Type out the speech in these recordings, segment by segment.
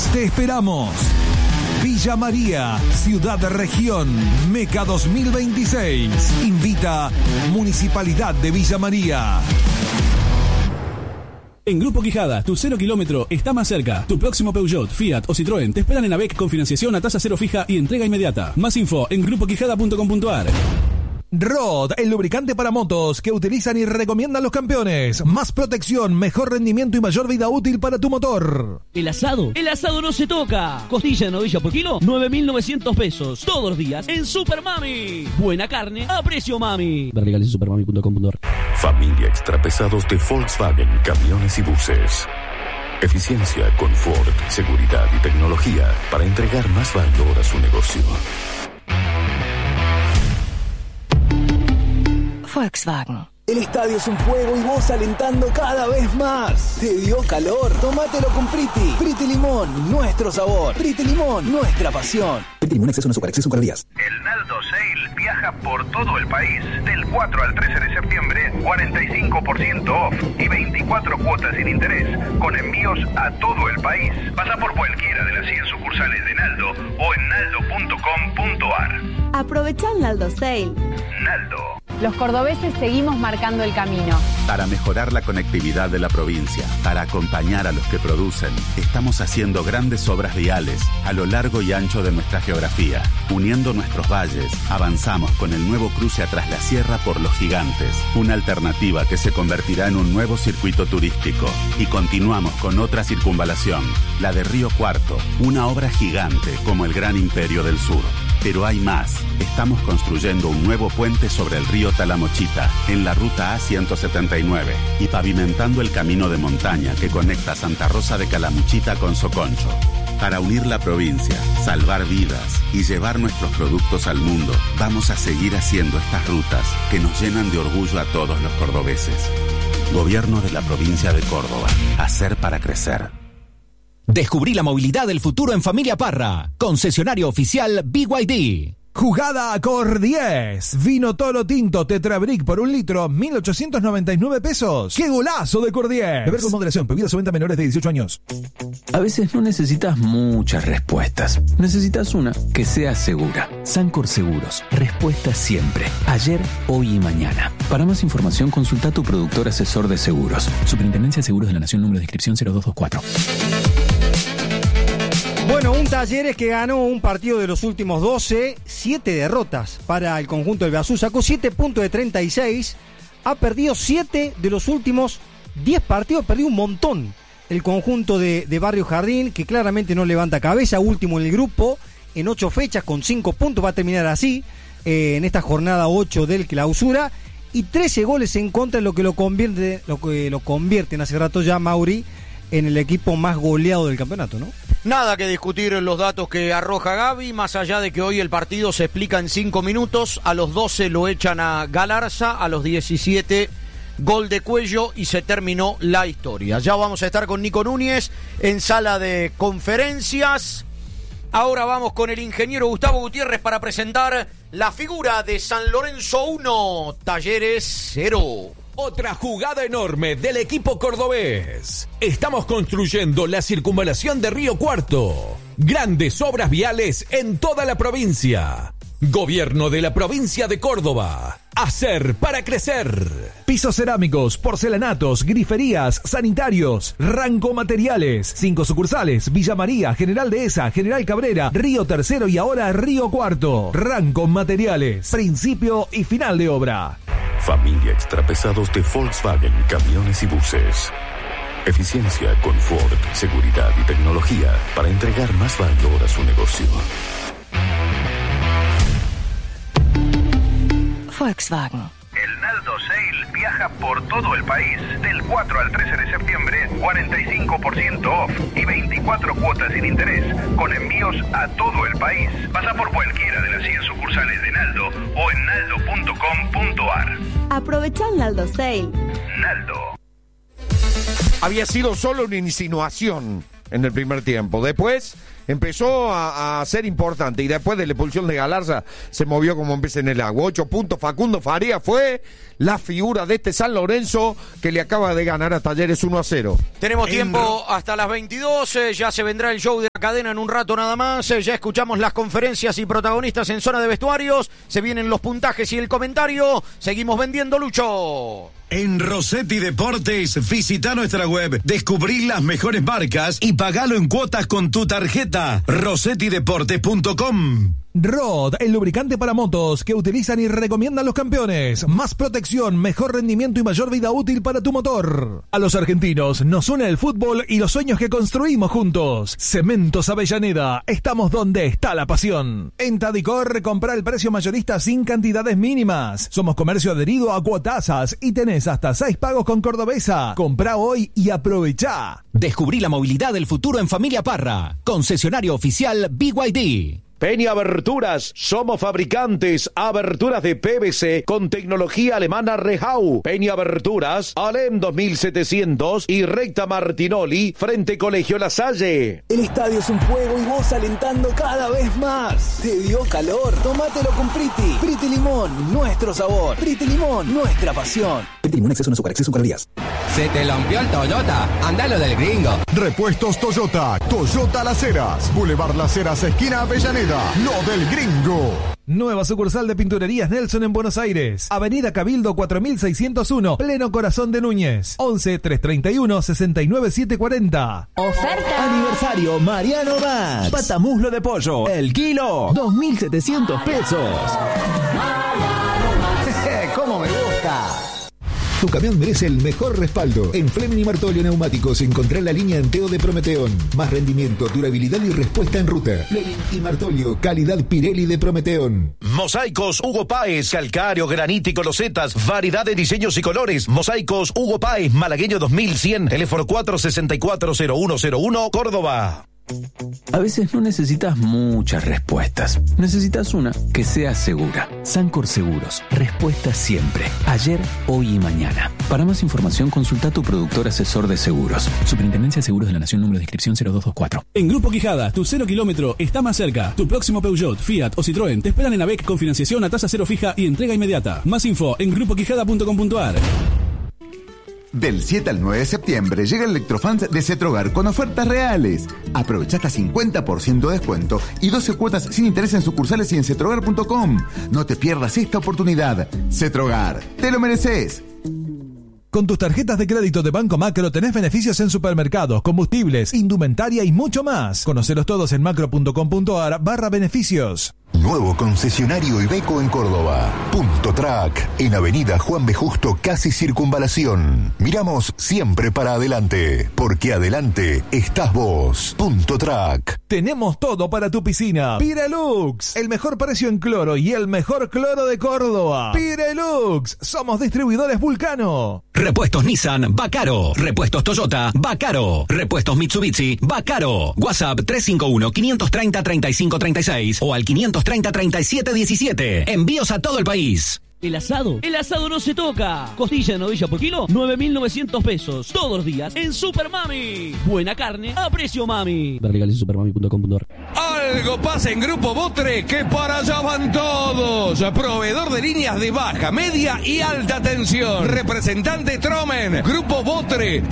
te esperamos. Villa María, Ciudad Región, Meca 2026. Invita Municipalidad de Villa María. En Grupo Quijada, tu 0 kilómetro está más cerca. Tu próximo Peugeot, Fiat o Citroën te esperan en AVEC con financiación a tasa cero fija y entrega inmediata. Más info en grupoquijada.com.ar. Rod, el lubricante para motos que utilizan y recomiendan los campeones. Más protección, mejor rendimiento y mayor vida útil para tu motor. El asado no se toca. Costilla de novilla por kilo, 9.900 pesos. Todos los días en Super Mami. Buena carne a precio mami. Ver legales en supermami.com.ar. Familia extrapesados de Volkswagen, camiones y buses. Eficiencia, confort, seguridad y tecnología para entregar más valor a su negocio. Volkswagen. El estadio es un fuego y vos alentando cada vez más. ¿Te dio calor? Tómatelo con Priti. Priti Limón, nuestro sabor. Priti Limón, nuestra pasión. Priti Limón, exceso no azúcar, exceso calorías. El Naldo Sale viaja por todo el país. Del 4 al 13 de septiembre, 45% off y 24 cuotas sin interés, con envíos a todo el país. Pasa por cualquiera de las 100 sucursales de Naldo o en naldo.com.ar. Aprovecha el Naldo Sale. Naldo. Los cordobeses seguimos marcando el camino. Para mejorar la conectividad de la provincia, para acompañar a los que producen, estamos haciendo grandes obras viales a lo largo y ancho de nuestra geografía. Uniendo nuestros valles, avanzamos con el nuevo cruce a Tras la Sierra por Los Gigantes, una alternativa que se convertirá en un nuevo circuito turístico. Y continuamos con otra circunvalación, la de Río Cuarto, una obra gigante como el Gran Imperio del Sur. Pero hay más. Estamos construyendo un nuevo puente sobre el río Talamochita, en la ruta A179, y pavimentando el camino de montaña que conecta Santa Rosa de Calamuchita con Soconcho. Para unir la provincia, salvar vidas y llevar nuestros productos al mundo, vamos a seguir haciendo estas rutas que nos llenan de orgullo a todos los cordobeses. Gobierno de la provincia de Córdoba. Hacer para crecer. Descubrí la movilidad del futuro en Familia Parra. Concesionario oficial BYD. Jugada a Cor 10. Vino Toro Tinto Tetra Brick por 1 litro, 1.899 pesos. ¡Qué golazo de Cor 10! Beber con moderación. Bebidas o venta menores de 18 años. A veces no necesitas muchas respuestas. Necesitas una que sea segura. Sancor Seguros. Respuesta siempre. Ayer, hoy y mañana. Para más información, consulta a tu productor asesor de seguros. Superintendencia de Seguros de la Nación, número de inscripción 0224. Bueno, un Talleres que ganó un partido de los últimos 12, 7 derrotas para el conjunto del Beazú. Sacó 7 puntos de 36, ha perdido 7 de los últimos 10 partidos, perdió un montón. El conjunto de Barrio Jardín, que claramente no levanta cabeza, último en el grupo, en 8 fechas con 5 puntos, va a terminar así, en esta jornada 8 del clausura, y 13 goles en contra, lo que lo convierten hace rato ya, Mauri, en el equipo más goleado del campeonato, ¿no? Nada que discutir en los datos que arroja Gaby, más allá de que hoy el partido se explica en 5 minutos, a los 12 lo echan a Galarza, a los 17 gol de Cuello y se terminó la historia. Ya vamos a estar con Nico Núñez en sala de conferencias. Ahora vamos con el ingeniero Gustavo Gutiérrez para presentar la figura de San Lorenzo 1, Talleres 0. Otra jugada enorme del equipo cordobés. Estamos construyendo la circunvalación de Río Cuarto. Grandes obras viales en toda la provincia. Gobierno de la provincia de Córdoba. Hacer para crecer. Pisos cerámicos, porcelanatos, griferías, sanitarios, Ranco Materiales. 5 sucursales: Villa María, General Dehesa, General Cabrera, Río Tercero y ahora Río Cuarto. Ranco Materiales. Principio y final de obra. Familia extrapesados de Volkswagen, camiones y buses. Eficiencia, confort, seguridad y tecnología para entregar más valor a su negocio. Volkswagen. El Naldo Sale viaja por todo el país. Del 4 al 13 de septiembre, 45% off y 24 cuotas sin interés, con envíos a todo el país. Pasa por cualquiera de las 100 sucursales de Naldo o en naldo.com.ar. Aprovecha el Naldo Sale. Naldo. Había sido solo una insinuación en el primer tiempo. Después, empezó a ser importante y después de la expulsión de Galarza se movió como un pez en el agua. 8 puntos. Facundo Faría fue la figura de este San Lorenzo que le acaba de ganar a Talleres 1-0. Tenemos tiempo hasta las 22, ya se vendrá el show de la cadena en un rato nada más, ya escuchamos las conferencias y protagonistas en zona de vestuarios, se vienen los puntajes y el comentario, seguimos vendiendo, Lucho. En Rossetti Deportes, visita nuestra web, descubrí las mejores marcas y pagalo en cuotas con tu tarjeta. rossettideportes.com. Rod, el lubricante para motos que utilizan y recomiendan los campeones. Más protección, mejor rendimiento y mayor vida útil para tu motor. A los argentinos nos une el fútbol y los sueños que construimos juntos. Cementos Avellaneda, estamos donde está la pasión. En Tadicor, compra el precio mayorista sin cantidades mínimas. Somos comercio adherido a Cuotasas y tenés hasta 6 pagos con Cordobesa. Comprá hoy y aprovechá. Descubrí la movilidad del futuro en Familia Parra. Concesionario oficial BYD. Peña Aberturas, somos fabricantes, aberturas de PVC con tecnología alemana Rehau. Peña Aberturas, Alem 2700 y Recta Martinoli, frente Colegio La Salle. El estadio es un fuego y vos alentando cada vez más. ¿Te dio calor? Tómatelo con Priti. Priti Limón, nuestro sabor. Priti Limón, nuestra pasión. Priti Limón, exceso no azúcar, exceso calorías. Se te lampió el Toyota, andalo del gringo. Repuestos Toyota, Toyota Las Heras, Boulevard Las Heras, esquina Avellaneda. Lo del gringo. Nueva sucursal de Pinturerías Nelson en Buenos Aires. Avenida Cabildo 4601, pleno corazón de Núñez. 11-331-69740. Oferta. Aniversario Mariano Max. Patamuslo de pollo. El kilo. 2.700 pesos. ¿Cómo me gusta? Tu camión merece el mejor respaldo. En Fleming y Martolio Neumáticos encontrá la línea Anteo de Prometeón. Más rendimiento, durabilidad y respuesta en ruta. Fleming y Martolio, calidad Pirelli de Prometeón. Mosaicos Hugo Páez, calcario, granítico, losetas, variedad de diseños y colores. Mosaicos Hugo Páez, Malagueño 2100, teléfono 464-0101, Córdoba. A veces no necesitas muchas respuestas. Necesitas una que sea segura. Sancor Seguros. Respuesta siempre. Ayer, hoy y mañana. Para más información, consulta a tu productor asesor de seguros. Superintendencia de Seguros de la Nación, número de inscripción 0224. En Grupo Quijada, tu 0 kilómetro está más cerca. Tu próximo Peugeot, Fiat o Citroën te esperan en AVEC con financiación a tasa cero fija y entrega inmediata. Más info en grupoquijada.com.ar. Del 7 al 9 de septiembre llega el Electrofans de Cetrogar con ofertas reales. Aprovecha hasta 50% de descuento y 12 cuotas sin interés en sucursales y en cetrogar.com. No te pierdas esta oportunidad. Cetrogar, te lo mereces. Con tus tarjetas de crédito de Banco Macro tenés beneficios en supermercados, combustibles, indumentaria y mucho más. Conocelos todos en macro.com.ar/beneficios. Nuevo concesionario Iveco en Córdoba. Punto Track, en Avenida Juan B. Justo, casi Circunvalación. Miramos siempre para adelante, porque adelante estás vos. Punto Track. Tenemos todo para tu piscina. Pirelux, el mejor precio en cloro y el mejor cloro de Córdoba. Pirelux, somos distribuidores Vulcano. Repuestos Nissan, Bacaro. Repuestos Toyota, Bacaro. Repuestos Mitsubishi, Bacaro. WhatsApp 351-530-3536 o al 530-3717. Envíos a todo el país. El asado no se toca. Costilla de novilla por kilo, 9.900 pesos. Todos los días en Super Mami. Buena carne a precio mami. Ver legales en supermami.com.ar. Algo pasa en Grupo Botre, que para allá van todos. Proveedor de líneas de baja, media y alta tensión. Representante Tromen. Grupo Botre,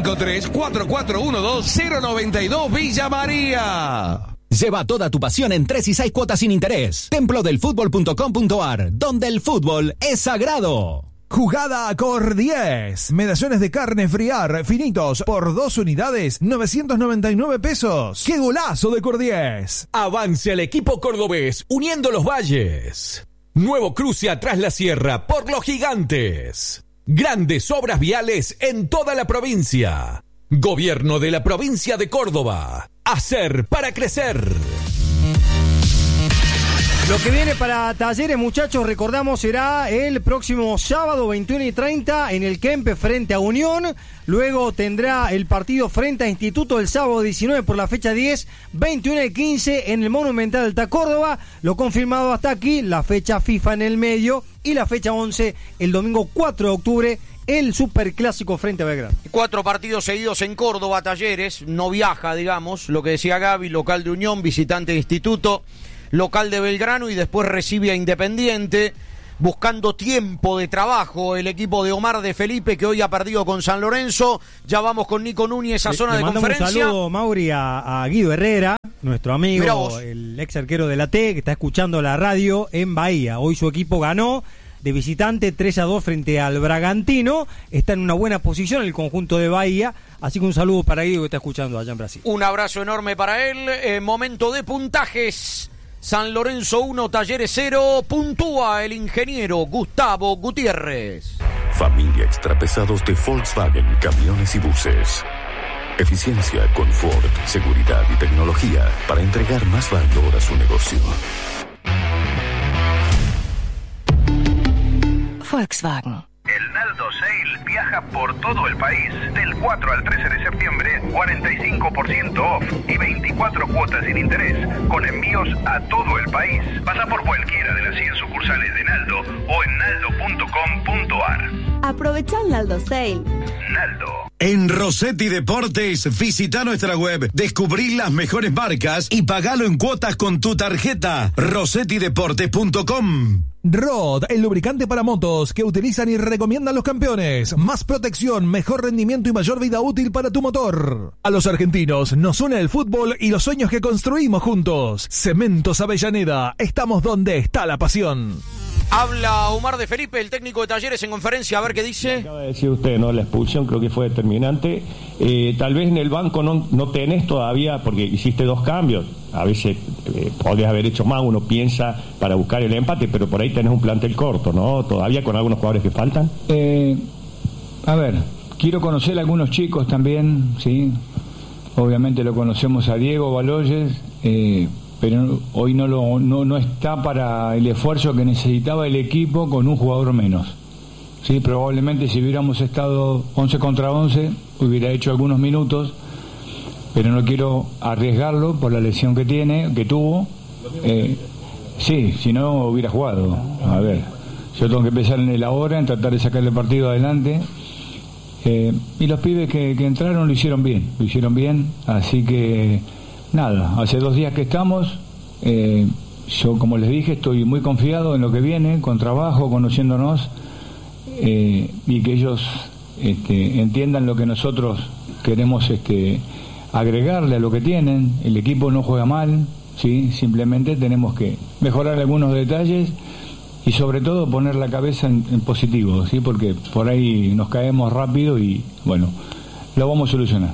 353-4412-092 Villa María. Lleva toda tu pasión en 3 y 6 cuotas sin interés. Templodelfutbol.com.ar, donde el fútbol es sagrado. Jugada Cor 10. Medallones de carne friar finitos por 2 unidades, 999 pesos. ¡Qué golazo de Cor 10! Avance al equipo cordobés, uniendo los valles. Nuevo cruce atrás la sierra por los gigantes. Grandes obras viales en toda la provincia. Gobierno de la provincia de Córdoba. Hacer para crecer. Lo que viene para Talleres, muchachos, recordamos, será el próximo sábado 21:30 en el Kempe frente a Unión. Luego tendrá el partido frente a Instituto el sábado 19 por la fecha 10, 21:15 en el Monumental Alta Córdoba. Lo confirmado hasta aquí, la fecha FIFA en el medio y la fecha 11 el domingo 4 de octubre el superclásico frente a Belgrano. 4 partidos seguidos en Córdoba, Talleres, no viaja, digamos, lo que decía Gaby, local de Unión, visitante de Instituto, local de Belgrano y después recibe a Independiente, buscando tiempo de trabajo el equipo de Omar de Felipe, que hoy ha perdido con San Lorenzo. Ya vamos con Nico Núñez a zona de conferencia. Un saludo, Mauri, a Guido Herrera, nuestro amigo, el ex arquero de la T, que está escuchando la radio en Bahía. Hoy su equipo ganó de visitante 3-2 frente al Bragantino. Está en una buena posición el conjunto de Bahía. Así que un saludo para Guido, que está escuchando allá en Brasil. Un abrazo enorme para él. Momento de puntajes. San Lorenzo 1, Talleres 0, puntúa el ingeniero Gustavo Gutiérrez. Familia extrapesados de Volkswagen, camiones y buses. Eficiencia, confort, seguridad y tecnología para entregar más valor a su negocio. Volkswagen. El Naldo Sale viaja por todo el país. Del 4 al 13 de septiembre, 45% off y 24 cuotas sin interés, con envíos a todo el país. Pasa por cualquiera de las 100 sucursales de Naldo o en naldo.com.ar. Aprovecha el Naldo Sale. Naldo. En Rossetti Deportes, visita nuestra web, descubrí las mejores marcas y pagalo en cuotas con tu tarjeta. rossettideportes.com. Rod, el lubricante para motos que utilizan y recomiendan los campeones. Más protección, mejor rendimiento y mayor vida útil para tu motor. A los argentinos nos une el fútbol y los sueños que construimos juntos. Cementos Avellaneda, estamos donde está la pasión. Habla Omar de Felipe, el técnico de Talleres, en conferencia, a ver qué dice. Acaba de decir usted, ¿no? La expulsión creo que fue determinante. Tal vez en el banco no tenés todavía, porque hiciste 2 cambios. A veces podrías haber hecho más, uno piensa para buscar el empate, pero por ahí tenés un plantel corto, ¿no? Todavía con algunos jugadores que faltan. A ver, quiero conocer a algunos chicos también, ¿sí? Obviamente lo conocemos a Diego Baloyes, pero hoy no está para el esfuerzo que necesitaba el equipo con un jugador menos. Sí, probablemente si hubiéramos estado 11 contra 11 hubiera hecho algunos minutos, pero no quiero arriesgarlo por la lesión que tuvo. Sí, si no hubiera jugado. A ver, yo tengo que pensar en él ahora, en tratar de sacar el partido adelante. Y los pibes que entraron lo hicieron bien, así que nada, hace 2 días que estamos, yo como les dije estoy muy confiado en lo que viene, con trabajo, conociéndonos, y que ellos entiendan lo que nosotros queremos agregarle a lo que tienen. El equipo no juega mal, ¿sí? Simplemente tenemos que mejorar algunos detalles y sobre todo poner la cabeza en positivo, ¿sí? Porque por ahí nos caemos rápido y bueno, lo vamos a solucionar.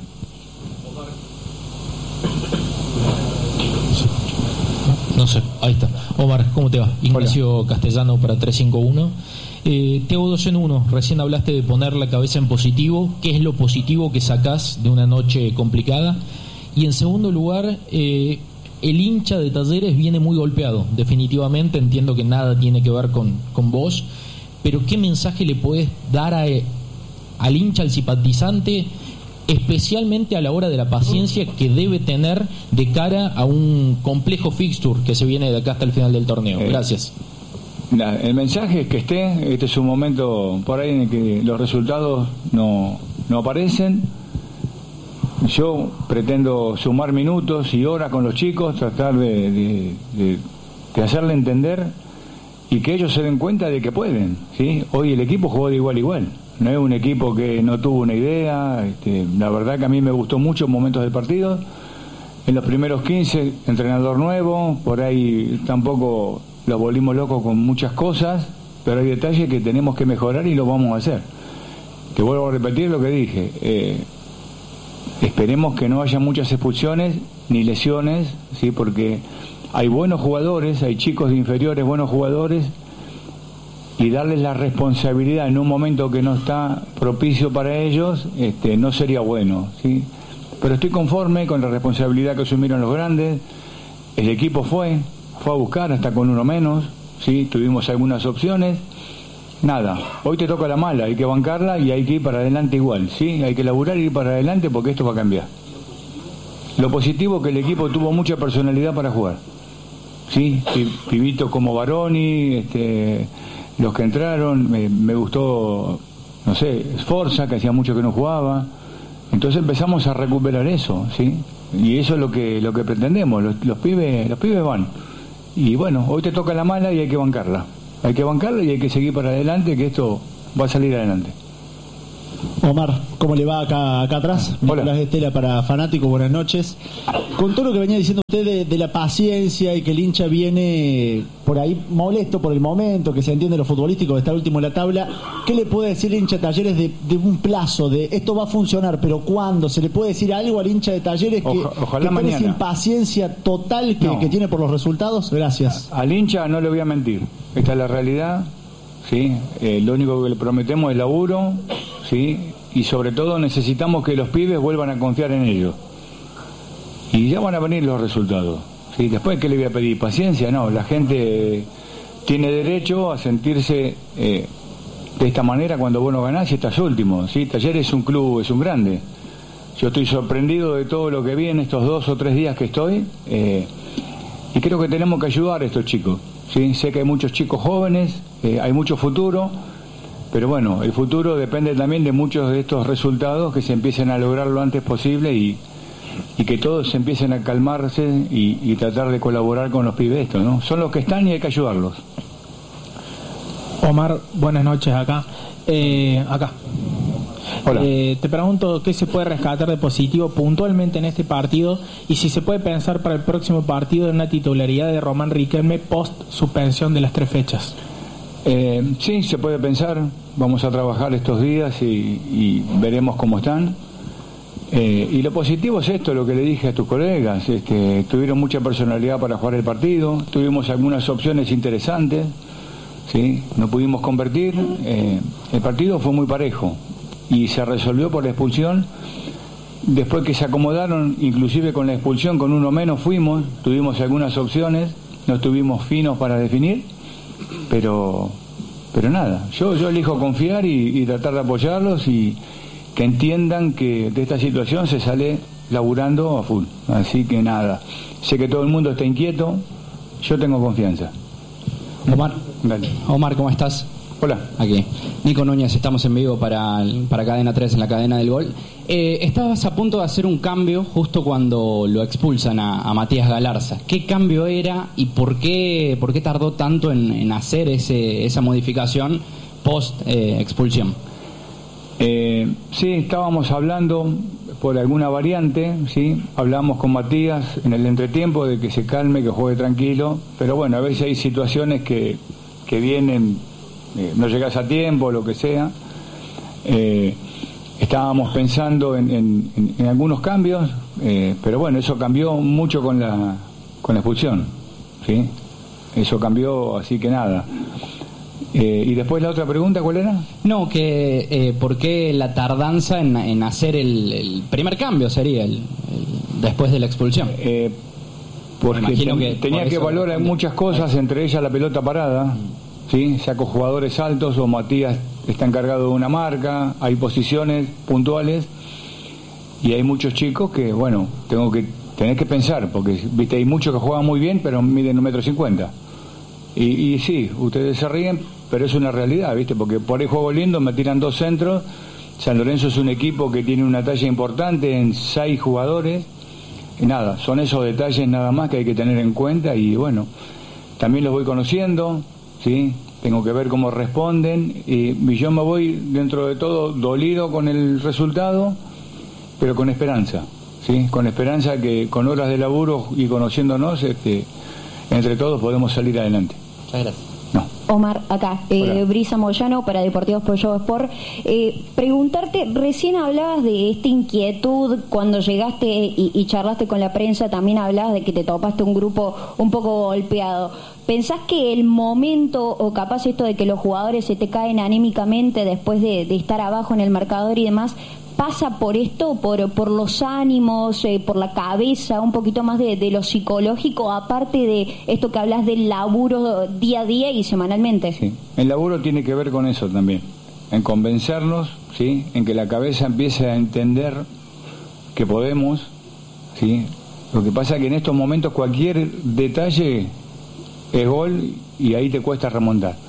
No sé, ahí está. Omar, ¿cómo te va? Ignacio Castellano para 351. Te hago 2 en 1. Recién hablaste de poner la cabeza en positivo. ¿Qué es lo positivo que sacás de una noche complicada? Y en segundo lugar, el hincha de Talleres viene muy golpeado. Definitivamente entiendo que nada tiene que ver con vos, pero ¿qué mensaje le podés dar al hincha, al simpatizante, especialmente a la hora de la paciencia que debe tener de cara a un complejo fixture que se viene de acá hasta el final del torneo? Gracias. El mensaje es que este es un momento por ahí en el que los resultados no aparecen. Yo pretendo sumar minutos y horas con los chicos, tratar de hacerle entender y que ellos se den cuenta de que pueden, ¿sí? Hoy el equipo jugó de igual a igual. No es un equipo que no tuvo una idea. La verdad que a mí me gustó mucho momentos del partido. En los primeros 15, entrenador nuevo, por ahí tampoco los volvimos locos con muchas cosas, pero hay detalles que tenemos que mejorar y lo vamos a hacer. Te vuelvo a repetir lo que dije. Esperemos que no haya muchas expulsiones ni lesiones, ¿sí? Porque hay buenos jugadores, hay chicos de inferiores, buenos jugadores, y darles la responsabilidad en un momento que no está propicio para ellos, no sería bueno, ¿sí? Pero estoy conforme con la responsabilidad que asumieron los grandes. El equipo fue a buscar hasta con uno menos, ¿sí? Tuvimos algunas opciones. Nada, hoy te toca la mala, hay que bancarla y hay que ir para adelante igual, ¿sí? Hay que laburar y ir para adelante porque esto va a cambiar. Lo positivo es que el equipo tuvo mucha personalidad para jugar, ¿sí? Pibitos como Baroni, los que entraron, me gustó no sé, Sforza, que hacía mucho que no jugaba. Entonces empezamos a recuperar eso, ¿sí? Y eso es lo que pretendemos. Los pibes van. Y bueno, hoy te toca la mala y hay que bancarla. Hay que bancarla y hay que seguir para adelante, que esto va a salir adelante. Omar, ¿cómo le va acá atrás? Nicolás Estela para Fanático, buenas noches. Con todo lo que venía diciendo usted de la paciencia y que el hincha viene por ahí molesto por el momento, que se entiende lo futbolístico de estar último en la tabla, ¿qué le puede decir el hincha de Talleres de un plazo, de esto va a funcionar, pero cuándo? ¿Se le puede decir algo al hincha de Talleres ojalá que mañana. esa impaciencia total que tiene por los resultados? Gracias. Al hincha no le voy a mentir, esta es la realidad. ¿Sí? Lo único que le prometemos es laburo, ¿sí? Y sobre todo necesitamos que los pibes vuelvan a confiar en ellos. Y ya van a venir los resultados. ¿Sí? Después, ¿qué le voy a pedir? ¿Paciencia? No, la gente tiene derecho a sentirse de esta manera cuando vos no ganás y estás último. ¿Sí? Talleres es un club, es un grande. Yo estoy sorprendido de todo lo que vi en estos 2 o 3 días que estoy y creo que tenemos que ayudar a estos chicos. ¿Sí? Sé que hay muchos chicos jóvenes, hay mucho futuro, pero bueno, el futuro depende también de muchos de estos resultados que se empiecen a lograr lo antes posible y que todos se empiecen a calmarse y tratar de colaborar con los pibes estos, ¿no? Son los que están y hay que ayudarlos. Omar, buenas noches acá. Hola. Te pregunto qué se puede rescatar de positivo puntualmente en este partido y si se puede pensar para el próximo partido en una titularidad de Román Riquelme post suspensión de las 3 fechas. Sí, se puede pensar. Vamos a trabajar estos días y veremos cómo están. Y lo positivo es esto, lo que le dije a tus colegas, tuvieron mucha personalidad para jugar el partido, tuvimos algunas opciones interesantes, ¿sí? No pudimos convertir, el partido fue muy parejo y se resolvió por la expulsión. Después que se acomodaron, inclusive con la expulsión, con uno menos tuvimos algunas opciones, no estuvimos finos para definir, pero nada, yo elijo confiar y tratar de apoyarlos y que entiendan que de esta situación se sale laburando a full. Así que nada, sé que todo el mundo está inquieto, yo tengo confianza. Omar, dale. Omar, ¿cómo estás? Hola. Aquí. Nico Núñez, estamos en vivo para Cadena 3 en la cadena del gol. Estabas a punto de hacer un cambio justo cuando lo expulsan a Matías Galarza. ¿Qué cambio era y por qué tardó tanto en hacer esa modificación post expulsión? Sí, estábamos hablando por alguna variante, ¿sí? Hablamos con Matías en el entretiempo de que se calme, que juegue tranquilo, pero bueno, a veces hay situaciones que vienen, no llegas a tiempo, lo que sea. Estábamos pensando en algunos cambios, pero bueno, eso cambió mucho con la expulsión, ¿sí? Eso cambió, así que nada. Y después la otra pregunta, ¿cuál era? No, que ¿por qué la tardanza en hacer el primer cambio sería después de la expulsión? Porque tenía que valorar muchas cosas, entre ellas la pelota parada, ¿sí? Saco jugadores altos o Matías está encargado de una marca, hay posiciones puntuales y hay muchos chicos que, bueno, tenés que pensar, porque viste hay muchos que juegan muy bien pero miden 1,50 m. Y sí, ustedes se ríen, pero es una realidad, ¿viste? Porque por ahí juego lindo, me tiran 2 centros. San Lorenzo es un equipo que tiene una talla importante en 6 jugadores. Y nada, son esos detalles nada más que hay que tener en cuenta. Y bueno, también los voy conociendo, ¿sí? Tengo que ver cómo responden. Y yo me voy, dentro de todo, dolido con el resultado, pero con esperanza, ¿sí? Con esperanza que con horas de laburo y conociéndonos, entre todos podemos salir adelante. Muchas gracias. No. Omar, acá, Brisa Moyano para Deportivos Pollo Sport. Preguntarte, recién hablabas de esta inquietud cuando llegaste y charlaste con la prensa, también hablabas de que te topaste un grupo un poco golpeado. ¿Pensás que el momento, o capaz esto de que los jugadores se te caen anímicamente después de estar abajo en el marcador y demás, pasa por esto, por los ánimos, por la cabeza, un poquito más de lo psicológico, aparte de esto que hablas del laburo día a día y semanalmente? Sí, el laburo tiene que ver con eso también, en convencernos, ¿sí? En que la cabeza empiece a entender que podemos, ¿sí? Lo que pasa es que en estos momentos cualquier detalle es gol y ahí te cuesta remontar.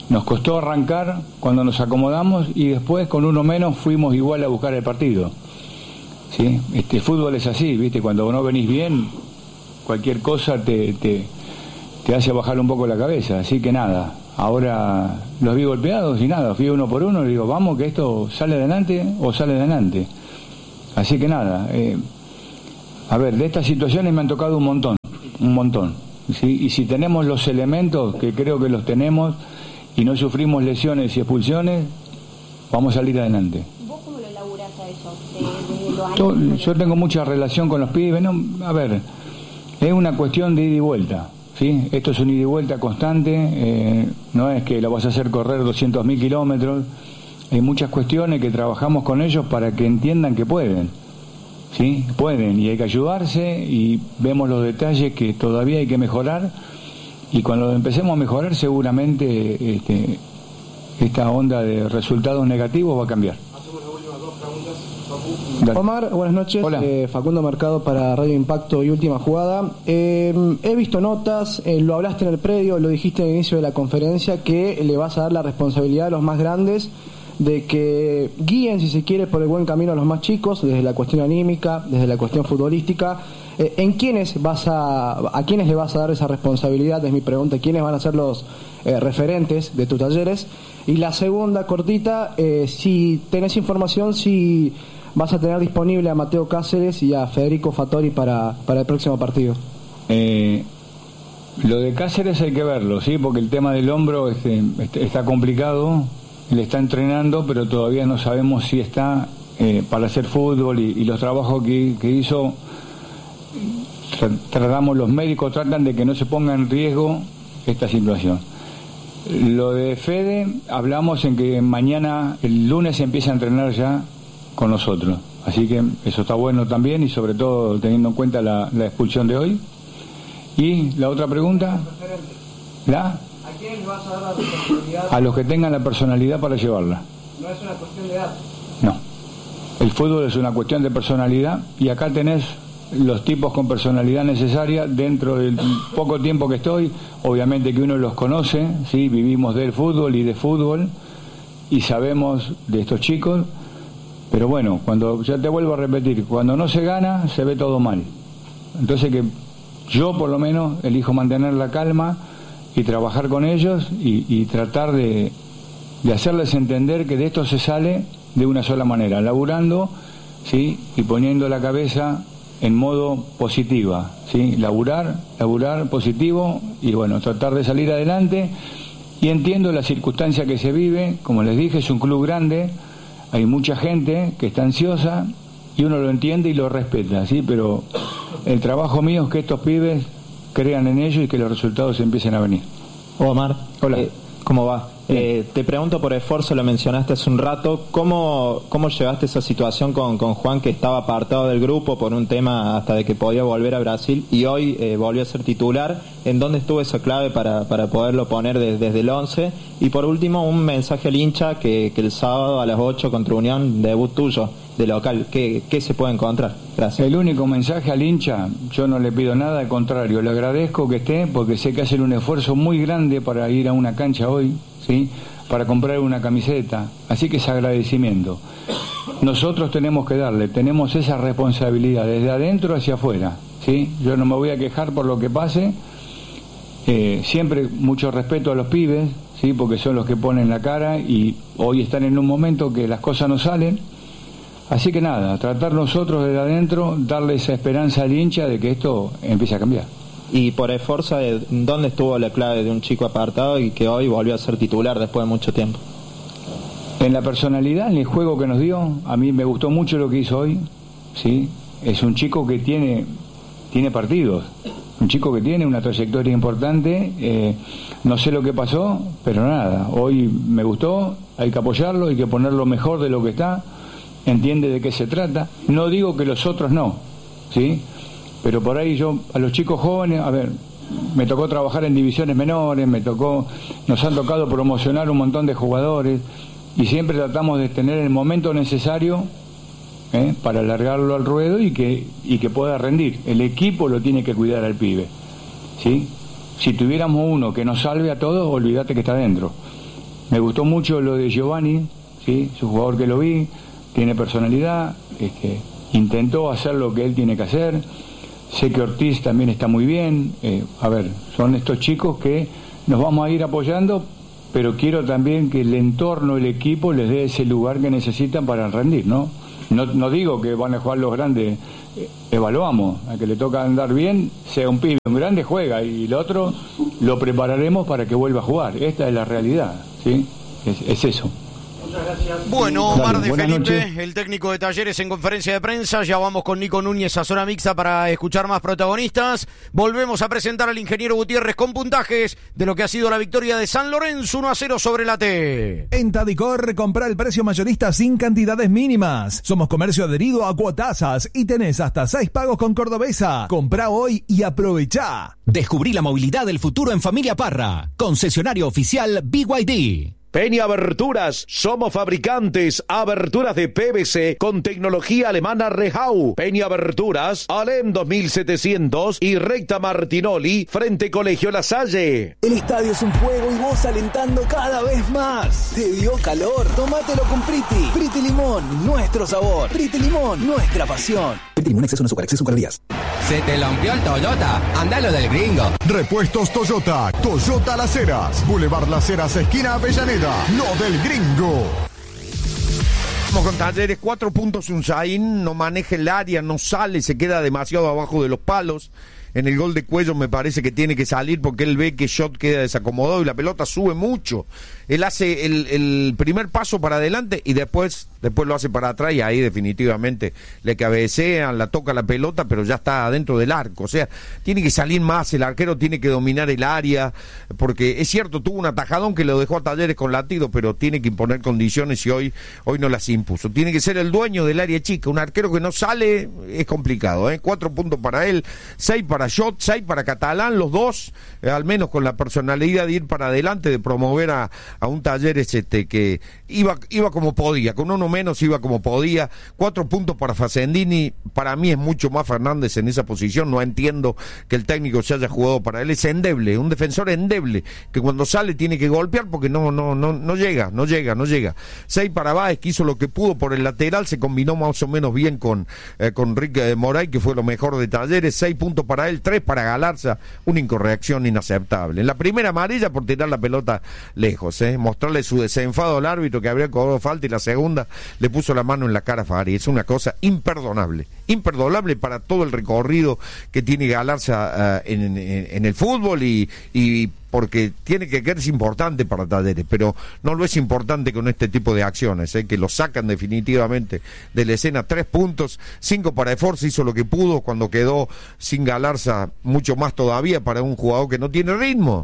Nos costó arrancar cuando nos acomodamos y después con uno menos fuimos igual a buscar el partido. ¿Sí? Fútbol es así, ¿viste? Cuando no venís bien, cualquier cosa te hace bajar un poco la cabeza. Así que nada, ahora los vi golpeados y nada, fui uno por uno y digo, vamos que esto sale adelante o sale adelante. Así que nada, a ver, de estas situaciones me han tocado un montón. ¿Sí? Y si tenemos los elementos, que creo que los tenemos, y no sufrimos lesiones y expulsiones, vamos a salir adelante. ¿Vos cómo lo laburás a eso? Yo tengo mucha relación con los pibes. No, a ver, es una cuestión de ida y vuelta. ¿Sí? Esto es un ida y vuelta constante, no es que lo vas a hacer correr 200.000 kilómetros. Hay muchas cuestiones que trabajamos con ellos para que entiendan que pueden. ¿Sí? Pueden, y hay que ayudarse, y vemos los detalles que todavía hay que mejorar. Y cuando empecemos a mejorar, seguramente esta onda de resultados negativos va a cambiar. Hacemos las últimas 2 preguntas, Dale. Omar, buenas noches. Hola. Facundo Mercado para Radio Impacto y Última Jugada. He visto notas, lo hablaste en el predio, lo dijiste al inicio de la conferencia, que le vas a dar la responsabilidad a los más grandes de que guíen, si se quiere, por el buen camino a los más chicos, desde la cuestión anímica, desde la cuestión futbolística. ¿A quiénes le vas a dar esa responsabilidad? Es mi pregunta. ¿Quiénes van a ser los referentes de tus talleres? Y la segunda, cortita, si tenés información, si vas a tener disponible a Mateo Cáceres y a Federico Fattori para el próximo partido. Lo de Cáceres hay que verlo, ¿sí? Porque el tema del hombro está complicado. Él está entrenando, pero todavía no sabemos si está para hacer fútbol, y los trabajos que hizo, los médicos tratan de que no se ponga en riesgo esta situación. Lo de Fede, hablamos en que mañana, el lunes, empieza a entrenar ya con nosotros, así que eso está bueno también, y sobre todo teniendo en cuenta la expulsión de hoy. Y la otra pregunta, ¿a quién vas a dar la responsabilidad? A los que tengan la personalidad para llevarla. No es una cuestión de edad. No, el fútbol es una cuestión de personalidad, y acá tenés los tipos con personalidad necesaria dentro del poco tiempo que estoy. Obviamente que uno los conoce, ¿sí? Vivimos del fútbol y de fútbol y sabemos de estos chicos, pero bueno, cuando, ya te vuelvo a repetir, cuando no se gana se ve todo mal. Entonces que yo por lo menos elijo mantener la calma y trabajar con ellos y tratar de hacerles entender que de esto se sale de una sola manera, laburando, ¿sí? Y poniendo la cabeza en modo positiva, ¿sí? Laburar positivo, y bueno, tratar de salir adelante. Y entiendo la circunstancia que se vive, como les dije, es un club grande, hay mucha gente que está ansiosa y uno lo entiende y lo respeta, ¿sí? Pero el trabajo mío es que estos pibes crean en ellos y que los resultados empiecen a venir. Omar, hola. ¿Cómo va? Te pregunto por esfuerzo, lo mencionaste hace un rato, ¿cómo llevaste esa situación con Juan, que estaba apartado del grupo por un tema hasta de que podía volver a Brasil y hoy volvió a ser titular? ¿En dónde estuvo esa clave para poderlo poner desde el 11? Y por último, un mensaje al hincha que el sábado a las 8 contra Unión, debut tuyo de local, ¿qué se puede encontrar? Gracias. El único mensaje al hincha, yo no le pido nada, al contrario, le agradezco que esté, porque sé que hacen un esfuerzo muy grande para ir a una cancha hoy, ¿sí? Para comprar una camiseta, así que es agradecimiento. Nosotros tenemos que tenemos esa responsabilidad desde adentro hacia afuera, ¿sí? Yo no me voy a quejar por lo que pase, siempre mucho respeto a los pibes, ¿sí? Porque son los que ponen la cara y hoy están en un momento que las cosas no salen. Así que nada, tratar nosotros desde adentro, darle esa esperanza al hincha de que esto empiece a cambiar. Y por esfuerzo, ¿dónde estuvo la clave de un chico apartado y que hoy volvió a ser titular después de mucho tiempo? En la personalidad, en el juego que nos dio, a mí me gustó mucho lo que hizo hoy, ¿sí? Es un chico que tiene partidos, un chico que tiene una trayectoria importante, no sé lo que pasó, pero nada, hoy me gustó, hay que apoyarlo, hay que ponerlo mejor de lo que está, entiende de qué se trata. No digo que los otros no, ¿sí? Pero por ahí yo, a los chicos jóvenes, a ver, me tocó trabajar en divisiones menores, nos han tocado promocionar un montón de jugadores, y siempre tratamos de tener el momento necesario para alargarlo al ruedo y que pueda rendir. El equipo lo tiene que cuidar al pibe, ¿sí? Si tuviéramos uno que nos salve a todos, olvídate que está dentro. Me gustó mucho lo de Giovanni, ¿sí? Es un jugador que lo vi, tiene personalidad, intentó hacer lo que él tiene que hacer. Sé que Ortiz también está muy bien. Son estos chicos que nos vamos a ir apoyando, pero quiero también que el entorno, el equipo les dé ese lugar que necesitan para rendir, ¿no? No digo que van a jugar los grandes, evaluamos, a que le toca andar bien, sea un pibe, un grande juega, y el otro lo prepararemos para que vuelva a jugar. Esta es la realidad, ¿sí? Es eso. Bueno, Omar de buenas Felipe, noches. el técnico de Talleres en conferencia de prensa. Ya vamos con Nico Núñez a zona mixta para escuchar más protagonistas. Volvemos a presentar al ingeniero Gutiérrez con puntajes de lo que ha sido la victoria de San Lorenzo 1-0 sobre la T. En Tadicor, compra el precio mayorista sin cantidades mínimas. Somos comercio adherido a Cuotasas y tenés hasta 6 pagos con Cordobesa. Comprá hoy y aprovechá. Descubrí la movilidad del futuro en Familia Parra. Concesionario oficial BYD. Peña Aberturas, somos fabricantes, aberturas de PVC con tecnología alemana Rehau. Peña Aberturas, Alem 2700 y Recta Martinoli, frente Colegio La Salle. El estadio es un fuego y vos alentando cada vez más. ¿Te dio calor? Tómatelo con Priti. Priti Limón, nuestro sabor. Priti Limón, nuestra pasión. Priti Limón, exceso en azúcar, exceso en calorías. ¿Se te rompió el Toyota? Andalo del gringo. Repuestos Toyota, Toyota Las Heras, Boulevard Las Heras, esquina Avellaneda. No del gringo. Vamos con Talleres, 4 puntos Unzaín, no maneja el área, no sale, se queda demasiado abajo de los palos. En el gol de Cuello me parece que tiene que salir porque él ve que Shot queda desacomodado y la pelota sube mucho. Él hace el primer paso para adelante y después lo hace para atrás y ahí definitivamente le cabecean, la toca la pelota, pero ya está adentro del arco. O sea, tiene que salir más, el arquero tiene que dominar el área, porque es cierto, tuvo un atajadón que lo dejó a Talleres con latido, pero tiene que imponer condiciones y hoy no las impuso. Tiene que ser el dueño del área chica, un arquero que no sale es complicado, 4 puntos para él, 6 para Shot, 6 para Catalán, los dos, al menos con la personalidad de ir para adelante, de promover a un Talleres que iba como podía, con uno menos iba como podía. 4 puntos para Facendini, para mí es mucho más Fernández en esa posición, no entiendo que el técnico se haya jugado para él, es endeble, un defensor endeble, que cuando sale tiene que golpear porque no llega. 6 para Báez, que hizo lo que pudo por el lateral, se combinó más o menos bien con Rick Moray, que fue lo mejor de Talleres. 6 puntos para él, 3 para Galarza, una incorrección inaceptable. En la primera amarilla por tirar la pelota lejos, mostrarle su desenfado al árbitro que habría cobrado falta, y la segunda le puso la mano en la cara a Fari. Es una cosa imperdonable para todo el recorrido que tiene Galarza en el fútbol y porque tiene que ser importante para Talleres, pero no lo es importante con este tipo de acciones, que lo sacan definitivamente de la escena. 3 puntos, 5 para Esforza, hizo lo que pudo cuando quedó sin Galarza, mucho más todavía para un jugador que no tiene ritmo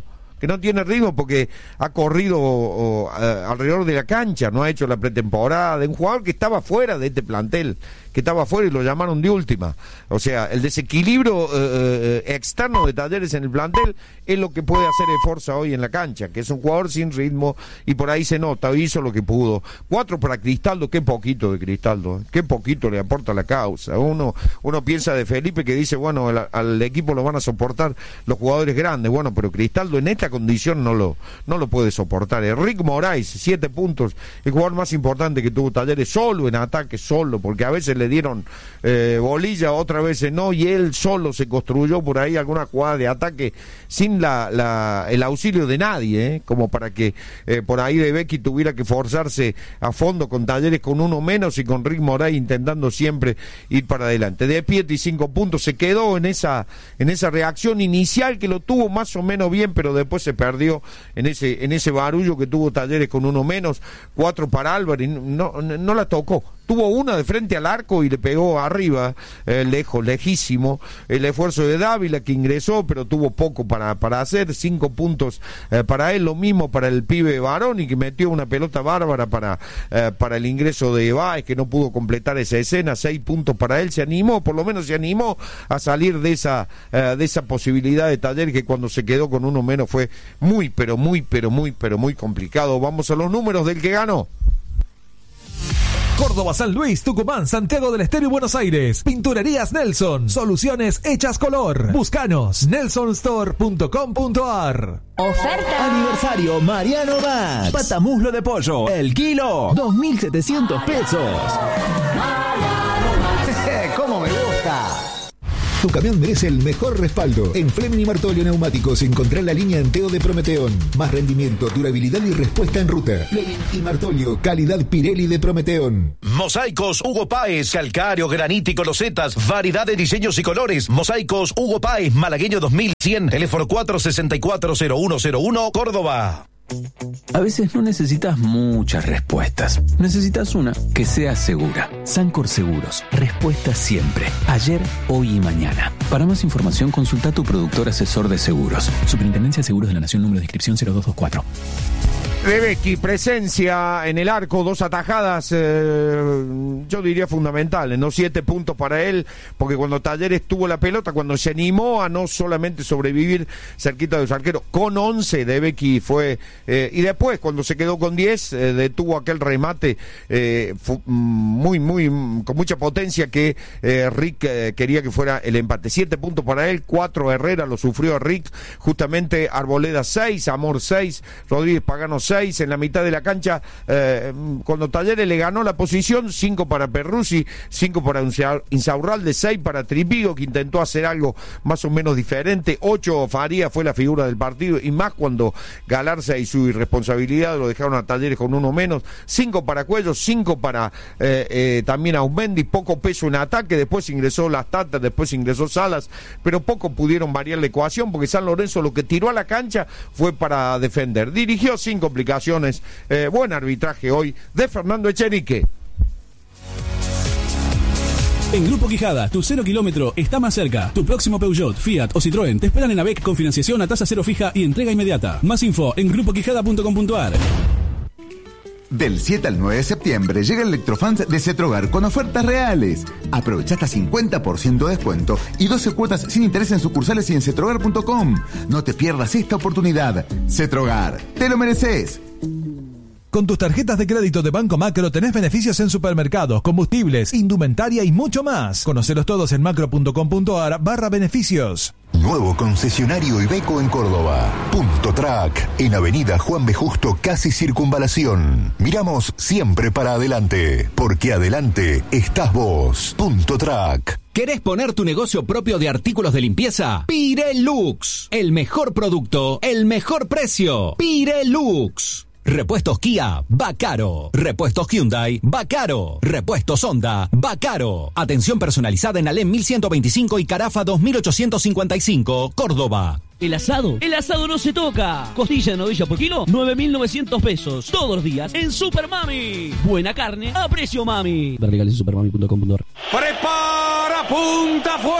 porque ha corrido alrededor de la cancha, no ha hecho la pretemporada, de un jugador que estaba fuera de este plantel, que estaba fuera y lo llamaron de última. O sea, el desequilibrio externo de Talleres en el plantel es lo que puede hacer Esforza hoy en la cancha, que es un jugador sin ritmo y por ahí se nota, hizo lo que pudo. 4 para Cristaldo, qué poquito de Cristaldo, qué poquito le aporta la causa. Uno piensa de Felipe que dice, bueno, al equipo lo van a soportar los jugadores grandes, bueno, pero Cristaldo en esta condición no lo puede soportar. Rick Moraes, 7 puntos, el jugador más importante que tuvo Talleres, solo en ataque, solo, porque a veces le dieron bolilla, otras veces no, y él solo se construyó por ahí alguna jugada de ataque sin el auxilio de nadie, como para que por ahí de Becky tuviera que forzarse a fondo con Talleres con uno menos y con Rick Moray intentando siempre ir para adelante. De Pietri 5 puntos, se quedó en esa reacción inicial que lo tuvo más o menos bien, pero después se perdió en ese barullo que tuvo Talleres con uno menos. 4 para Álvarez, no la tocó. Tuvo una de frente al arco y le pegó arriba, lejísimo. El esfuerzo de Dávila, que ingresó, pero tuvo poco para hacer. 5 puntos para él, lo mismo para el pibe Baroni, que metió una pelota bárbara para el ingreso de Báez, que no pudo completar esa escena. 6 puntos para él, por lo menos se animó a salir de esa posibilidad de Talleres, que cuando se quedó con uno menos fue muy complicado. Vamos a los números del que ganó. Córdoba, San Luis, Tucumán, Santiago del Estero y Buenos Aires. Pinturerías Nelson. Soluciones hechas color. Búscanos. nelsonstore.com.ar. Oferta. Aniversario Mariano Max. Patamuslo de pollo. El kilo. 2.700 pesos. ¿Cómo me gusta? Tu camión merece el mejor respaldo. En Fleming y Martolio Neumáticos encontrá la línea Enteo de Prometeón. Más rendimiento, durabilidad y respuesta en ruta. Fleming y Martolio, calidad Pirelli de Prometeón. Mosaicos Hugo Páez, calcáreo, granítico, losetas, variedad de diseños y colores. Mosaicos Hugo Páez, Malagueño 2100, teléfono 464-0101, Córdoba. A veces no necesitas muchas respuestas. Necesitas una que sea segura. Sancor Seguros. Respuesta siempre. Ayer, hoy y mañana. Para más información, consulta a tu productor asesor de seguros. Superintendencia de Seguros de la Nación, número de inscripción 0224. Ledecky, presencia en el arco, 2 atajadas, yo diría fundamentales, ¿no? 7 puntos para él, porque cuando Talleres tuvo la pelota, cuando se animó a no solamente sobrevivir cerquita de su arquero, con 11 Ledecky fue, y después cuando se quedó con 10, detuvo aquel remate con mucha potencia que Rick quería que fuera el empate. 7 puntos para él, 4 Herrera, lo sufrió Rick, justamente Arboleda 6, Amor 6, Rodríguez Pagano 6, en la mitad de la cancha, cuando Talleres le ganó la posición, 5 para Perruzzi, 5 para Insaurralde, 6 para Tripigo, que intentó hacer algo más o menos diferente, 8 Faría fue la figura del partido, y más cuando Galarza y su irresponsabilidad lo dejaron a Talleres con 1 menos, 5 para Cuello, 5 para también Aumendi, poco peso en ataque, después ingresó Las Tatas, después ingresó Salas, pero poco pudieron variar la ecuación, porque San Lorenzo lo que tiró a la cancha fue para defender, dirigió sin complicaciones. Buen arbitraje hoy de Fernando Echenique. En Grupo Quijada, tu 0 kilómetro está más cerca. Tu próximo Peugeot, Fiat o Citroën te esperan en ABEC con financiación a tasa cero fija y entrega inmediata. Más info en grupoquijada.com.ar. Del 7 al 9 de septiembre llega el Electrofans de Cetrogar con ofertas reales. Aprovecha hasta 50% de descuento y 12 cuotas sin interés en sucursales y en cetrogar.com. No te pierdas esta oportunidad. Cetrogar, te lo mereces. Con tus tarjetas de crédito de Banco Macro tenés beneficios en supermercados, combustibles, indumentaria y mucho más. Conocelos todos en macro.com.ar/beneficios. Nuevo concesionario Iveco en Córdoba. Punto Track, en Avenida Juan B. Justo, casi Circunvalación. Miramos siempre para adelante, porque adelante estás vos. Punto Track. ¿Querés poner tu negocio propio de artículos de limpieza? Pirelux. El mejor producto, el mejor precio. Pirelux. Repuestos Kia, va caro. Repuestos Hyundai, va caro. Repuestos Honda, va caro. Atención personalizada en Alem 1125 y Carafa 2855, Córdoba. El asado no se toca. Costilla de novilla por kilo, 9.900 pesos. Todos los días en Super Mami. Buena carne a precio mami. Ver legales en supermami.com.ar. Prepara, punta, fue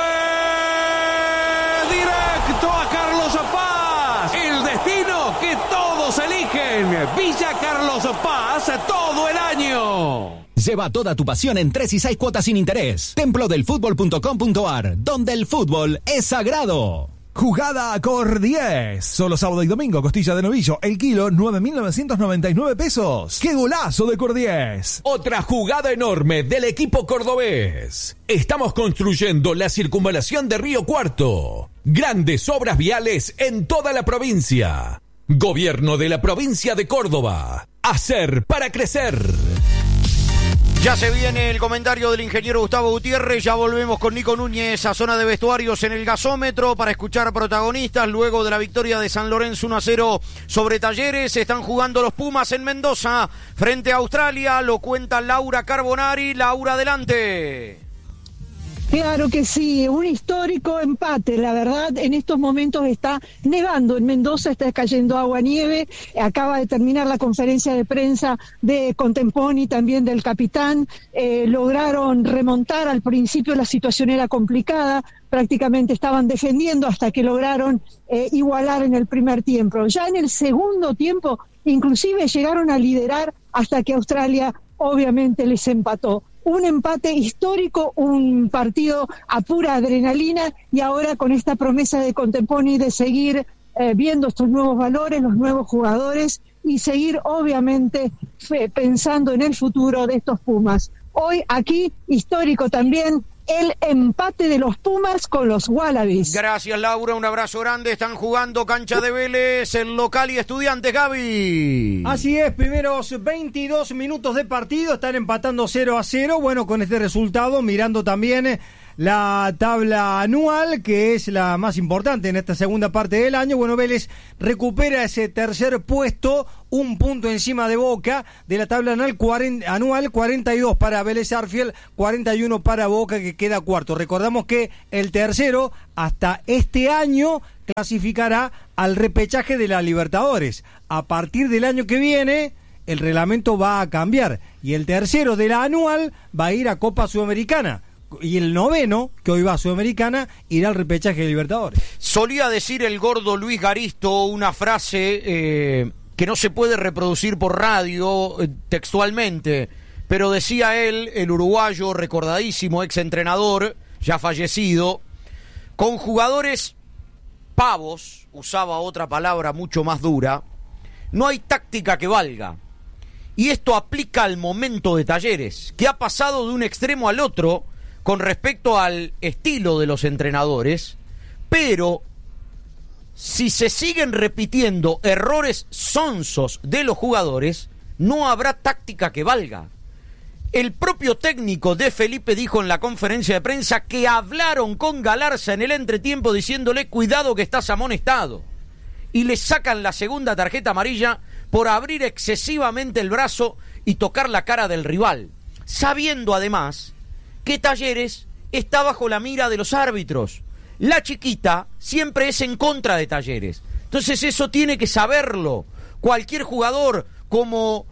directo a Carlos Paz. El destino que todos eligen. Villa Carlos Paz todo el año. Lleva toda tu pasión en 3 y 6 cuotas sin interés. Templodelfutbol.com.ar, donde el fútbol es sagrado. Jugada a Cor 10. Solo sábado y domingo, costilla de novillo, el kilo, 9.999 pesos. ¡Qué golazo de Cor 10! Otra jugada enorme del equipo cordobés. Estamos construyendo la circunvalación de Río Cuarto. Grandes obras viales en toda la provincia. Gobierno de la provincia de Córdoba. Hacer para crecer. Ya se viene el comentario del ingeniero Gustavo Gutiérrez. Ya volvemos con Nico Núñez a zona de vestuarios en el gasómetro para escuchar protagonistas. Luego de la victoria de San Lorenzo 1-0 sobre Talleres, están jugando los Pumas en Mendoza frente a Australia. Lo cuenta Laura Carbonari. Laura, adelante. Claro que sí, un histórico empate, la verdad en estos momentos está nevando en Mendoza, está cayendo agua-nieve, acaba de terminar la conferencia de prensa de Contemponi, también del capitán, lograron remontar, al principio la situación era complicada, prácticamente estaban defendiendo hasta que lograron igualar en el primer tiempo. Ya en el segundo tiempo, inclusive llegaron a liderar hasta que Australia obviamente les empató. Un empate histórico, un partido a pura adrenalina y ahora con esta promesa de Contemponi de seguir viendo estos nuevos valores, los nuevos jugadores y seguir obviamente pensando en el futuro de estos Pumas. Hoy aquí, histórico también, el empate de los Pumas con los Wallabies. Gracias, Laura, un abrazo grande. Están jugando cancha de Vélez, el local y Estudiantes, Gaby. Así es, primeros 22 minutos de partido, están empatando 0-0. Bueno, con este resultado, mirando también la tabla anual, que es la más importante en esta segunda parte del año. Bueno, Vélez recupera ese tercer puesto, un punto encima de Boca de la tabla anual, 42 para Vélez Sarsfield, 41 para Boca, que queda cuarto. Recordamos que el tercero hasta este año clasificará al repechaje de la Libertadores. A partir del año que viene el reglamento va a cambiar y el tercero de la anual va a ir a Copa Sudamericana. Y el noveno, que hoy va a Sudamericana, irá al repechaje de Libertadores. Solía decir el gordo Luis Garisto una frase que no se puede reproducir por radio textualmente, pero decía él, el uruguayo recordadísimo exentrenador, ya fallecido, con jugadores pavos, usaba otra palabra mucho más dura, no hay táctica que valga. Y esto aplica al momento de Talleres, que ha pasado de un extremo al otro con respecto al estilo de los entrenadores, pero si se siguen repitiendo errores sonsos de los jugadores, no habrá táctica que valga. El propio técnico de Felipe dijo en la conferencia de prensa que hablaron con Galarza en el entretiempo diciéndole cuidado que estás amonestado, y le sacan la segunda tarjeta amarilla por abrir excesivamente el brazo y tocar la cara del rival, sabiendo además que Talleres está bajo la mira de los árbitros. La chiquita siempre es en contra de Talleres. Entonces eso tiene que saberlo cualquier jugador, como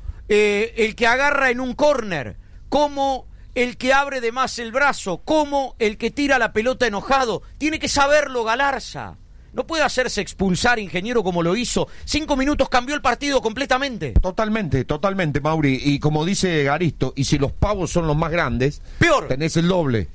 el que agarra en un córner, como el que abre de más el brazo, como el que tira la pelota enojado. Tiene que saberlo Galarza. No puede hacerse expulsar, ingeniero, como lo hizo. 5 minutos cambió el partido completamente. Totalmente, Mauri. Y como dice Garisto, y si los pavos son los más grandes, peor. Tenés el doble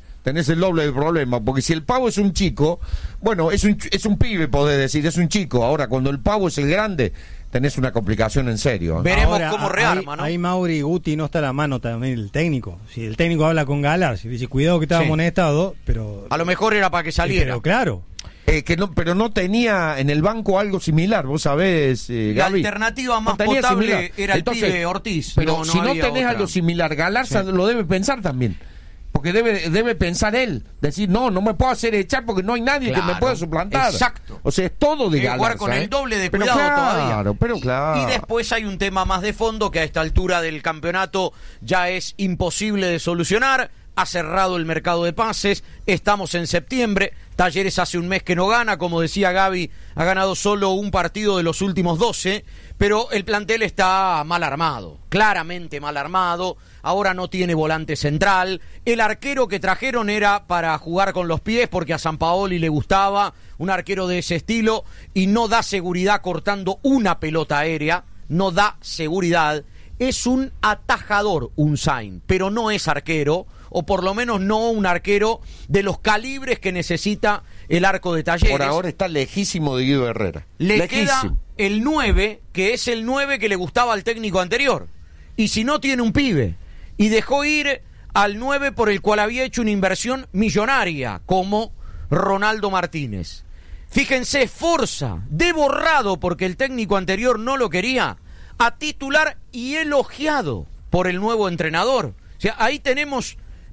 de problema. Porque si el pavo es un chico, bueno, es un pibe, podés decir, es un chico. Ahora, cuando el pavo es el grande, tenés una complicación en serio. Veremos ahora, cómo rearma, ¿no? Ahí Mauri y Guti no está a la mano también el técnico. Si el técnico habla con Galar, si dice cuidado que estaba amonestado, pero a lo mejor era para que saliera. Pero claro. Pero no tenía en el banco algo similar, vos sabés, la Gaby. alternativa más potable similar. Era el pibe Ortiz. Pero si no tenés algo similar, Galarza lo debe pensar también. Porque debe pensar él, decir, no me puedo hacer echar porque no hay nadie que me pueda suplantar. Exacto. O sea, es todo de Galarza. Jugar con el doble de cuidado todavía. Pero claro. Y después hay un tema más de fondo que a esta altura del campeonato ya es imposible de solucionar. Ha cerrado el mercado de pases, estamos en septiembre, Talleres hace un mes que no gana, como decía Gaby, ha ganado solo un partido de los últimos 12, pero el plantel está mal armado, claramente mal armado, ahora no tiene volante central, el arquero que trajeron era para jugar con los pies porque a Sampaoli le gustaba un arquero de ese estilo y no da seguridad cortando una pelota aérea, no da seguridad, es un atajador, un Sain, pero no es arquero, o por lo menos no un arquero de los calibres que necesita el arco de Talleres. Por ahora está lejísimo de Guido Herrera. Le queda el 9, que es el 9 que le gustaba al técnico anterior. Y si no, tiene un pibe. Y dejó ir al 9 por el cual había hecho una inversión millonaria, como Ronaldo Martínez. Fíjense, Forza, de borrado porque el técnico anterior no lo quería, a titular y elogiado por el nuevo entrenador. O sea, ahí tenemos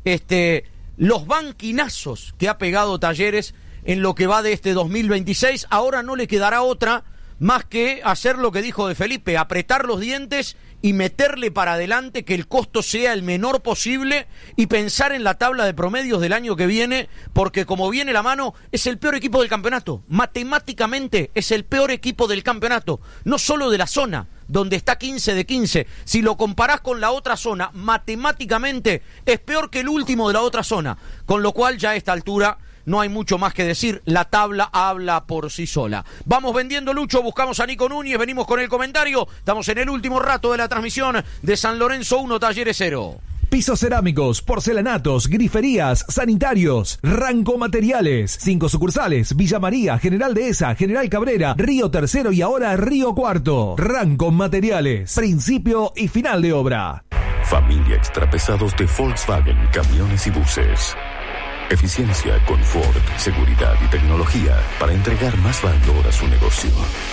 los banquinazos que ha pegado Talleres en lo que va de este 2026. Ahora no le quedará otra más que hacer lo que dijo de Felipe, apretar los dientes y meterle para adelante, que el costo sea el menor posible y pensar en la tabla de promedios del año que viene, porque como viene la mano, es el peor equipo del campeonato. Matemáticamente es el peor equipo del campeonato, no solo de la zona, donde está 15 de 15, si lo comparás con la otra zona, matemáticamente es peor que el último de la otra zona, con lo cual ya a esta altura no hay mucho más que decir, la tabla habla por sí sola. Vamos vendiendo, Lucho, buscamos a Nico Núñez, venimos con el comentario, estamos en el último rato de la transmisión de San Lorenzo 1, Talleres 0. Pisos cerámicos, porcelanatos, griferías, sanitarios. Ranco Materiales. 5 sucursales. Villa María, General Dehesa, General Cabrera, Río Tercero y ahora Río Cuarto. Ranco Materiales. Principio y final de obra. Familia Extrapesados de Volkswagen, camiones y buses. Eficiencia, confort, seguridad y tecnología para entregar más valor a su negocio.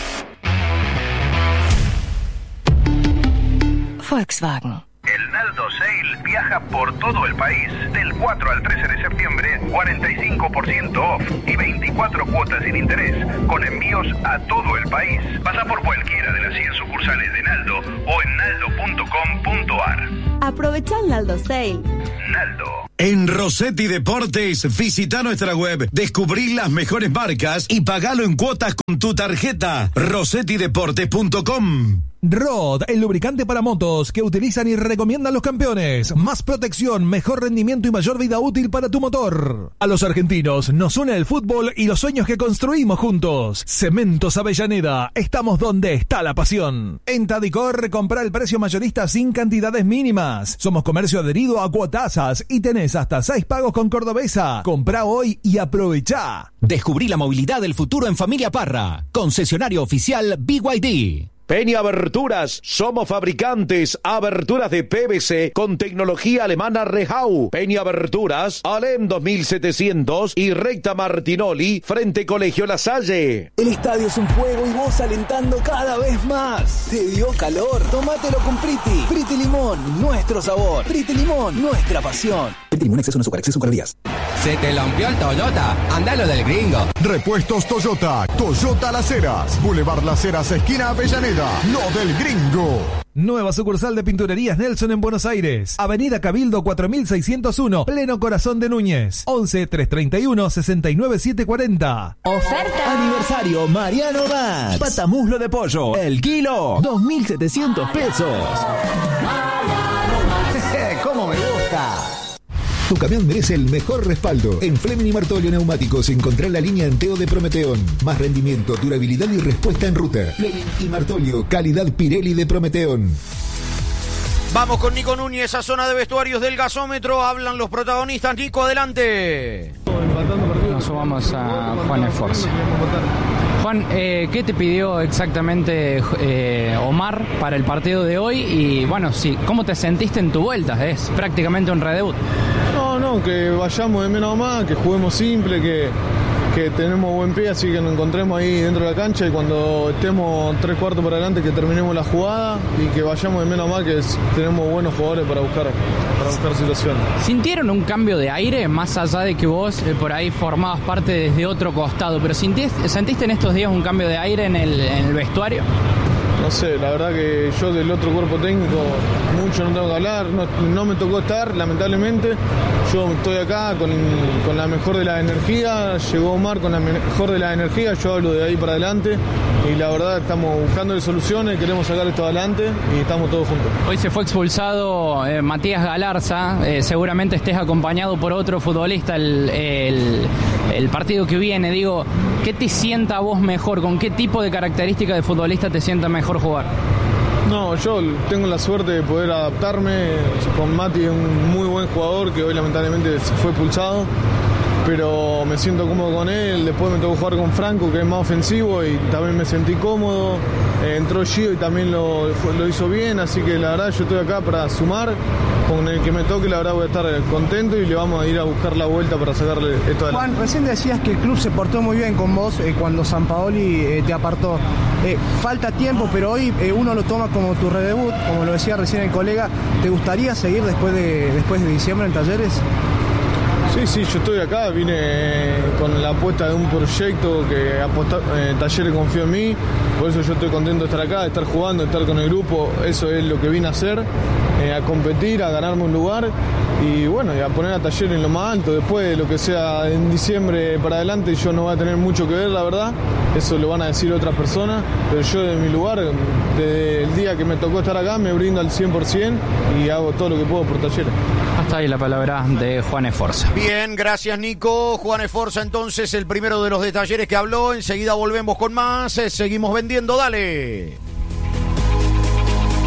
Volkswagen. El Naldo Sale viaja por todo el país. Del 4 al 13 de septiembre, 45% off y 24 cuotas sin interés, con envíos a todo el país. Pasa por cualquiera de las 100 sucursales de Naldo o en naldo.com.ar. Aprovecha el Naldo Sale. Naldo. En Rossetti Deportes, visita nuestra web, descubrí las mejores marcas y pagalo en cuotas con tu tarjeta. rossettideportes.com. Rod, el lubricante para motos que utilizan y recomiendan los campeones. Más protección, mejor rendimiento y mayor vida útil para tu motor. A los argentinos nos une el fútbol y los sueños que construimos juntos. Cementos Avellaneda, estamos donde está la pasión. En Tadicor, compra el precio mayorista sin cantidades mínimas. Somos comercio adherido a Cuotasas y tenés hasta 6 pagos con Cordobesa. Comprá hoy y aprovechá. Descubrí la movilidad del futuro en Familia Parra. Concesionario oficial BYD. Peña Aberturas, somos fabricantes, aberturas de PVC con tecnología alemana Rehau. Peña Aberturas, Alem 2700 y Recta Martinoli, frente Colegio La Salle. El estadio es un fuego y vos alentando cada vez más. ¿Te dio calor? Tómatelo con Priti. Priti Limón, nuestro sabor. Priti Limón, nuestra pasión. Priti Limón, exceso en azúcar, exceso en calorías. ¿Se te rompió el Toyota? Andalo del gringo. Repuestos Toyota. Toyota Las Heras. Boulevard Las Heras, esquina Avellaneda. Lo del gringo. Nueva sucursal de Pinturerías Nelson en Buenos Aires. Avenida Cabildo 4601, pleno corazón de Núñez. 11 331 69 740. Oferta. Aniversario Mariano Bats. Patamuslo de pollo. El kilo. 2.700 pesos. ¿Cómo me gusta? Tu camión merece el mejor respaldo. En Fleming y Martolio Neumáticos encontrá la línea Anteo de Prometeón. Más rendimiento, durabilidad y respuesta en ruta. Fleming y Martolio, calidad Pirelli de Prometeón. Vamos con Nico Núñez a zona de vestuarios del gasómetro. Hablan los protagonistas. Nico, adelante. Nos sumamos a Juan Esforza. Juan, ¿qué te pidió exactamente Omar para el partido de hoy? Y bueno, sí, ¿cómo te sentiste en tu vuelta? Es prácticamente un redebut. No, que vayamos de menos a más, que juguemos simple, que tenemos buen pie, así que nos encontremos ahí dentro de la cancha y cuando estemos 3/4 para adelante que terminemos la jugada y que vayamos de menos a más, que tenemos buenos jugadores para buscar situaciones. ¿Sintieron un cambio de aire, más allá de que vos por ahí formabas parte desde otro costado, pero sentiste en estos días un cambio de aire en el vestuario? No sé, la verdad que yo del otro cuerpo técnico mucho no tengo que hablar, no me tocó estar, lamentablemente. Yo estoy acá con la mejor de la energía, llegó Omar con la mejor de la energía, yo hablo de ahí para adelante y la verdad estamos buscando soluciones, queremos sacar esto adelante y estamos todos juntos. Hoy se fue expulsado Matías Galarza, seguramente estés acompañado por otro futbolista el partido que viene. Digo, ¿qué te sienta a vos mejor? ¿Con qué tipo de características de futbolista te sienta mejor jugar? No, yo tengo la suerte de poder adaptarme. Con Mati es un muy buen jugador que hoy lamentablemente se fue expulsado, pero me siento cómodo con él. Después me tocó jugar con Franco, que es más ofensivo, y también me sentí cómodo. Entró Gio y también lo hizo bien, así que la verdad yo estoy acá para sumar. Con el que me toque la verdad voy a estar contento y le vamos a ir a buscar la vuelta para sacarle esto adelante. Juan, recién decías que el club se portó muy bien con vos cuando Sampaoli te apartó. Falta tiempo, pero hoy uno lo toma como tu redebut, como lo decía recién el colega. ¿Te gustaría seguir después de diciembre en Talleres? Sí, yo estoy acá, vine con la apuesta de un proyecto que Talleres confió en mí, por eso yo estoy contento de estar acá, de estar jugando, de estar con el grupo, eso es lo que vine a hacer, a competir, a ganarme un lugar y bueno, y a poner a Talleres en lo más alto. Después de lo que sea en diciembre para adelante yo no voy a tener mucho que ver, la verdad, eso lo van a decir otras personas, pero yo de mi lugar, desde el día que me tocó estar acá, me brindo al 100% y hago todo lo que puedo por Talleres. Hasta ahí la palabra de Juan Esforza. Bien, gracias Nico. Juan Esforza entonces el primero de los de Talleres que habló. Enseguida volvemos con más. Seguimos vendiendo, dale.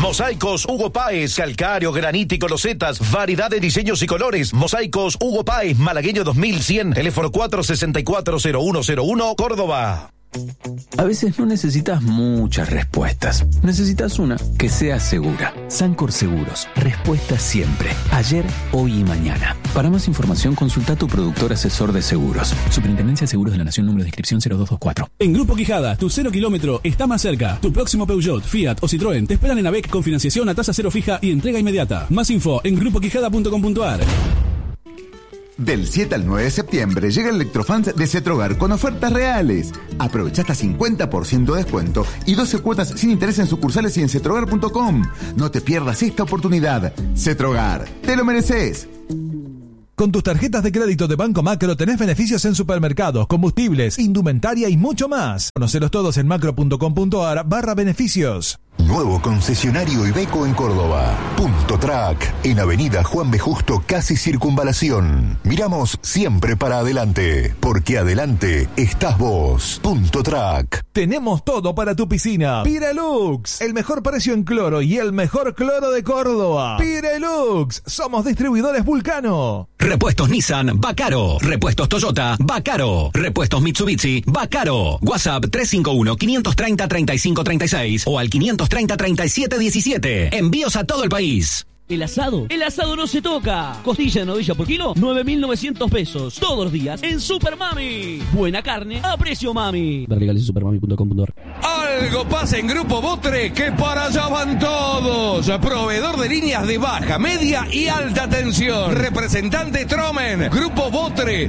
Mosaicos Hugo Páez, calcáreo, granítico, losetas, variedad de diseños y colores. Mosaicos Hugo Páez, Malagueño 2100, teléfono 464-0101, Córdoba. A veces no necesitas muchas respuestas. Necesitas una que sea segura. Sancor Seguros. Respuesta siempre. Ayer, hoy y mañana. Para más información, consulta a tu productor asesor de seguros. Superintendencia de Seguros de la Nación, número de inscripción 0224. En Grupo Quijada, tu 0 kilómetro está más cerca. Tu próximo Peugeot, Fiat o Citroën te esperan en AVEC con financiación a tasa cero fija y entrega inmediata. Más info en grupoquijada.com.ar. Del 7 al 9 de septiembre llega el Electrofans de Cetrogar con ofertas reales. Aprovecha hasta 50% de descuento y 12 cuotas sin interés en sucursales y en cetrogar.com. No te pierdas esta oportunidad. Cetrogar, te lo mereces. Con tus tarjetas de crédito de Banco Macro tenés beneficios en supermercados, combustibles, indumentaria y mucho más. Conocelos todos en macro.com.ar/beneficios. Nuevo concesionario Iveco en Córdoba. Punto Track, en Avenida Juan B. Justo, casi Circunvalación. Miramos siempre para adelante, porque adelante estás vos. Punto Track. Tenemos todo para tu piscina. Pirelux, el mejor precio en cloro y el mejor cloro de Córdoba. Pirelux, somos distribuidores Vulcano. Repuestos Nissan, Bacaro. Repuestos Toyota, Bacaro. Repuestos Mitsubishi, Bacaro. WhatsApp 351-530-3536 o al 530-3717. Envíos a todo el país. El asado no se toca. Costilla de novilla por kilo, 9.900 pesos. Todos los días en Super Mami. Buena carne a precio mami. Ver legales en supermami.com.ar. Algo pasa en Grupo Botre, que para allá van todos. Proveedor de líneas de baja, media y alta tensión. Representante Tromen. Grupo Botre,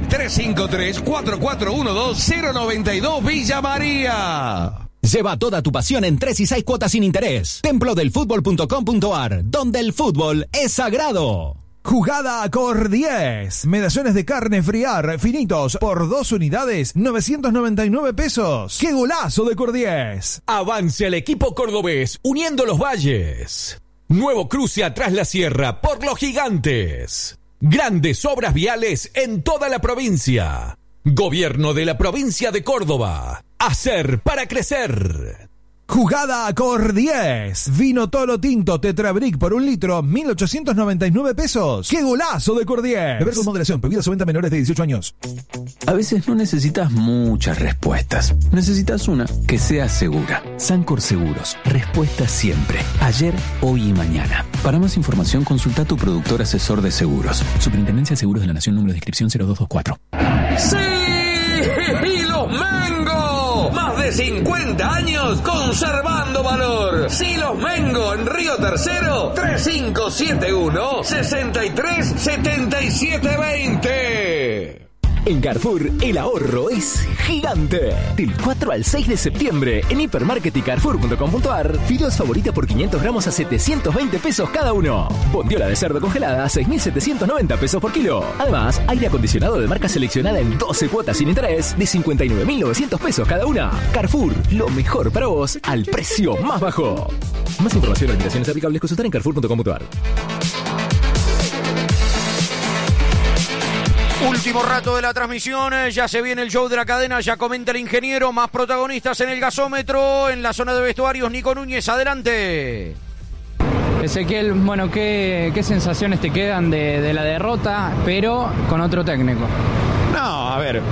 353-4412-092 Villa María. Lleva toda tu pasión en 3 y 6 cuotas sin interés. Templodelfutbol.com.ar, donde el fútbol es sagrado. Jugada a Cor 10. Medallones de carne friar finitos por 2 unidades, 999 pesos. ¡Qué golazo de Cor 10! Avance al equipo cordobés, uniendo los valles. Nuevo cruce atrás la sierra por los gigantes. Grandes obras viales en toda la provincia. Gobierno de la provincia de Córdoba. Hacer para crecer. Jugada a Cor 10. Vino Tolo Tinto Tetrabric por 1 litro, 1.899 pesos. ¡Qué golazo de Cor 10! Beber con moderación. Prohibido su venta a menores de 18 años. A veces no necesitas muchas respuestas. Necesitas una que sea segura. Sancor Seguros. Respuesta siempre. Ayer, hoy y mañana. Para más información, consulta a tu productor asesor de seguros. Superintendencia de Seguros de la Nación, número de inscripción 0224. ¡Sí! ¡Y los Mengo! Más de 50 años conservando valor. Silos Mengo en Río Tercero, 3571-637720. En Carrefour, el ahorro es gigante. Del 4 al 6 de septiembre, en Hipermarket y Carrefour.com.ar, fideos favorita por 500 gramos a 720 pesos cada uno. Bondiola de cerdo congelada a 6.790 pesos por kilo. Además, aire acondicionado de marca seleccionada en 12 cuotas sin interés de 59.900 pesos cada una. Carrefour, lo mejor para vos al precio más bajo. Más información y limitaciones aplicables consultar en Carrefour.com.ar. Último rato de la transmisión, ya se viene el show de la cadena, ya comenta el ingeniero, más protagonistas en el gasómetro, en la zona de vestuarios, Nico Núñez, adelante. Ezequiel, bueno, ¿qué sensaciones te quedan de la derrota, pero con otro técnico? No, a ver,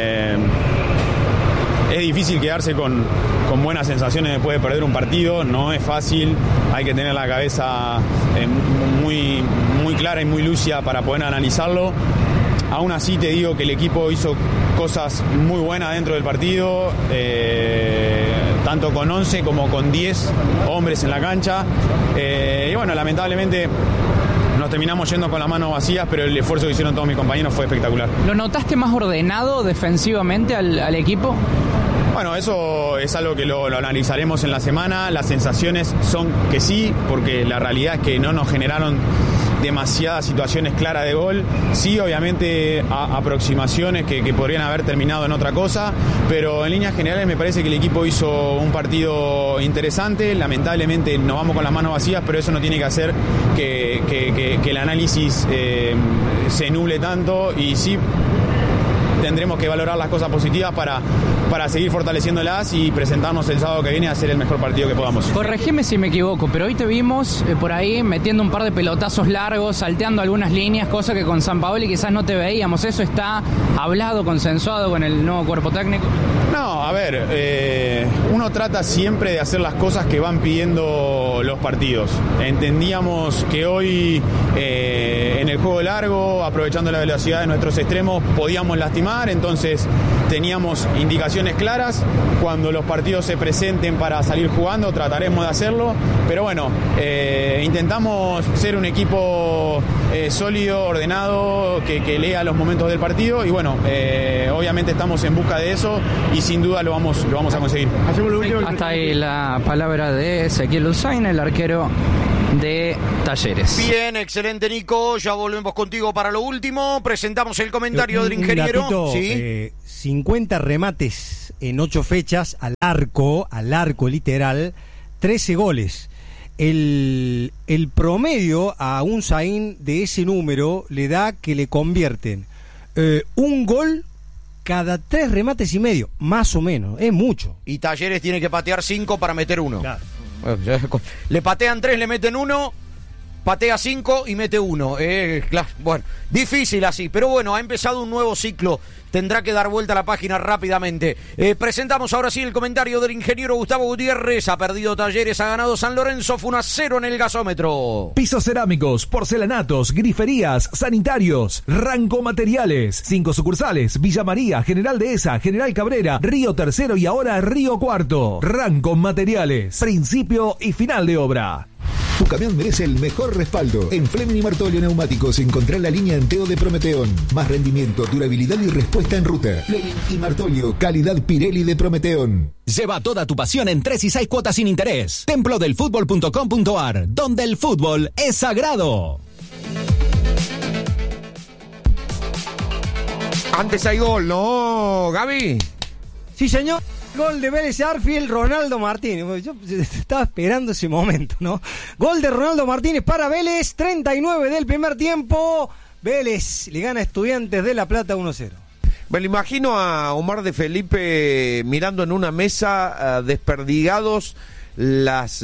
es difícil quedarse con buenas sensaciones después de perder un partido, no es fácil, hay que tener la cabeza muy, muy clara y muy lúcida para poder analizarlo. Aún así te digo que el equipo hizo cosas muy buenas dentro del partido, tanto con 11 como con 10 hombres en la cancha. Y bueno, lamentablemente nos terminamos yendo con las manos vacías, pero el esfuerzo que hicieron todos mis compañeros fue espectacular. ¿Lo notaste más ordenado defensivamente al equipo? Bueno, eso es algo que lo analizaremos en la semana. Las sensaciones son que sí, porque la realidad es que no nos generaron demasiadas situaciones claras de gol. Sí, obviamente aproximaciones que podrían haber terminado en otra cosa, pero en líneas generales me parece que el equipo hizo un partido interesante. Lamentablemente nos vamos con las manos vacías, pero eso no tiene que hacer que el análisis se nuble tanto. Y sí, tendremos que valorar las cosas positivas para seguir fortaleciéndolas y presentarnos el sábado que viene a hacer el mejor partido que podamos. Corregime si me equivoco, pero hoy te vimos por ahí metiendo un par de pelotazos largos, salteando algunas líneas, cosa que con Sampaoli quizás no te veíamos. ¿Eso está hablado, consensuado con el nuevo cuerpo técnico? No, a ver, uno trata siempre de hacer las cosas que van pidiendo los partidos. Entendíamos que hoy en el juego largo, aprovechando la velocidad de nuestros extremos, podíamos lastimar, entonces teníamos indicaciones claras. Cuando los partidos se presenten para salir jugando, trataremos de hacerlo, pero bueno, intentamos ser un equipo sólido, ordenado, que lea los momentos del partido y bueno, obviamente estamos en busca de eso y sin duda lo vamos a conseguir. Hasta ahí la palabra de Ezequiel Usain, el arquero de Talleres. Bien, excelente, Nico. Ya volvemos contigo para lo último. Presentamos el comentario del ingeniero. Datito, ¿sí? 50 remates en 8 fechas al arco literal, 13 goles. El promedio a un Zain de ese número le da que le convierten un gol cada 3 remates y medio, más o menos, es mucho. Y Talleres tiene que patear 5 para meter 1. Claro. Le patean 3, le meten 1, patea 5 y mete 1. Claro, bueno, difícil así, pero bueno, ha empezado un nuevo ciclo. Tendrá que dar vuelta a la página rápidamente. Presentamos ahora sí el comentario del ingeniero Gustavo Gutiérrez. Ha perdido Talleres, ha ganado San Lorenzo, fue 1-0 en el gasómetro. Pisos cerámicos, porcelanatos, griferías, sanitarios, Ranco Materiales. 5 sucursales: Villa María, General Dehesa, General Cabrera, Río Tercero y ahora Río Cuarto. Ranco Materiales, principio y final de obra. Tu camión merece el mejor respaldo. En Fleming y Martolio Neumáticos encontrá la línea Anteo de Prometeón. Más rendimiento, durabilidad y respuesta en ruta. Fleming y Martolio, calidad Pirelli de Prometeón. Lleva toda tu pasión en 3 y 6 cuotas sin interés. Templodelfutbol.com.ar, donde el fútbol es sagrado. Antes hay gol, ¿no, Gaby? Sí, señor. Gol de Vélez Arfield, Ronaldo Martínez. Yo estaba esperando ese momento, ¿no? Gol de Ronaldo Martínez para Vélez, 39 del primer tiempo. Vélez le gana a Estudiantes de La Plata 1-0. Me lo imagino a Omar de Felipe mirando en una mesa desperdigados las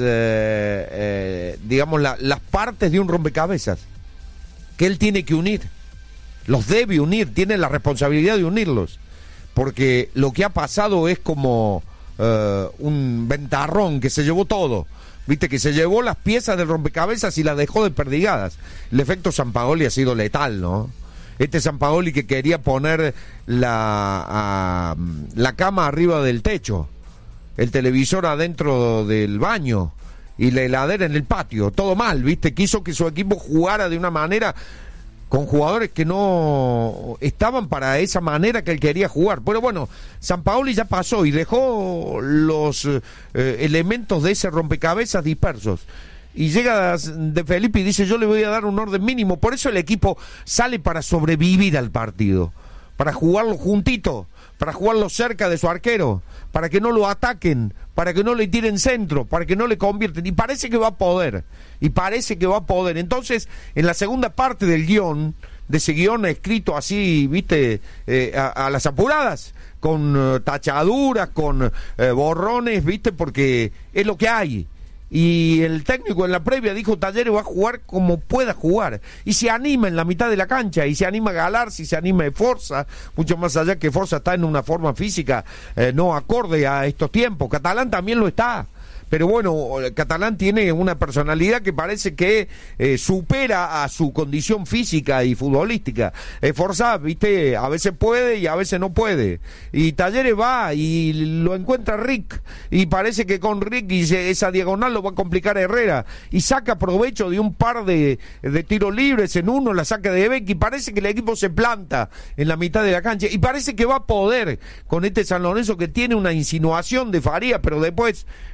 partes de un rompecabezas que él tiene que unir. Los debe unir, tiene la responsabilidad de unirlos. Porque lo que ha pasado es como un ventarrón que se llevó todo, viste, que se llevó las piezas del rompecabezas y las dejó desperdigadas. El efecto Sampaoli ha sido letal, ¿no? Este Sampaoli que quería poner la cama arriba del techo, el televisor adentro del baño y la heladera en el patio, todo mal, viste, quiso que su equipo jugara de una manera con jugadores que no estaban para esa manera que él quería jugar. Pero bueno, Sampaoli ya pasó y dejó los elementos de ese rompecabezas dispersos. Y llega de Felipe y dice, yo le voy a dar un orden mínimo. Por eso el equipo sale para sobrevivir al partido, para jugarlo juntito, para jugarlo cerca de su arquero, para que no lo ataquen, para que no le tiren centro, para que no le convierten. Y parece que va a poder. Entonces, en la segunda parte del guión, de ese guión escrito así, viste, a las apuradas, con tachaduras, con borrones, viste, porque es lo que hay. Y el técnico en la previa dijo, Talleres va a jugar como pueda jugar, y se anima en la mitad de la cancha, y se anima Galarza, y se anima de Forza, mucho más allá que Forza está en una forma física no acorde a estos tiempos. Catalán también lo está, pero bueno, Catalán tiene una personalidad que parece que supera a su condición física y futbolística. Forza, viste, a veces puede y a veces no puede. Y Talleres va y lo encuentra Rick, y parece que con Rick y esa diagonal lo va a complicar a Herrera, y saca provecho de un par de tiros libres, en uno la saca de Beck, y parece que el equipo se planta en la mitad de la cancha, y parece que va a poder con este San Lorenzo que tiene una insinuación de Faría, pero después nada más.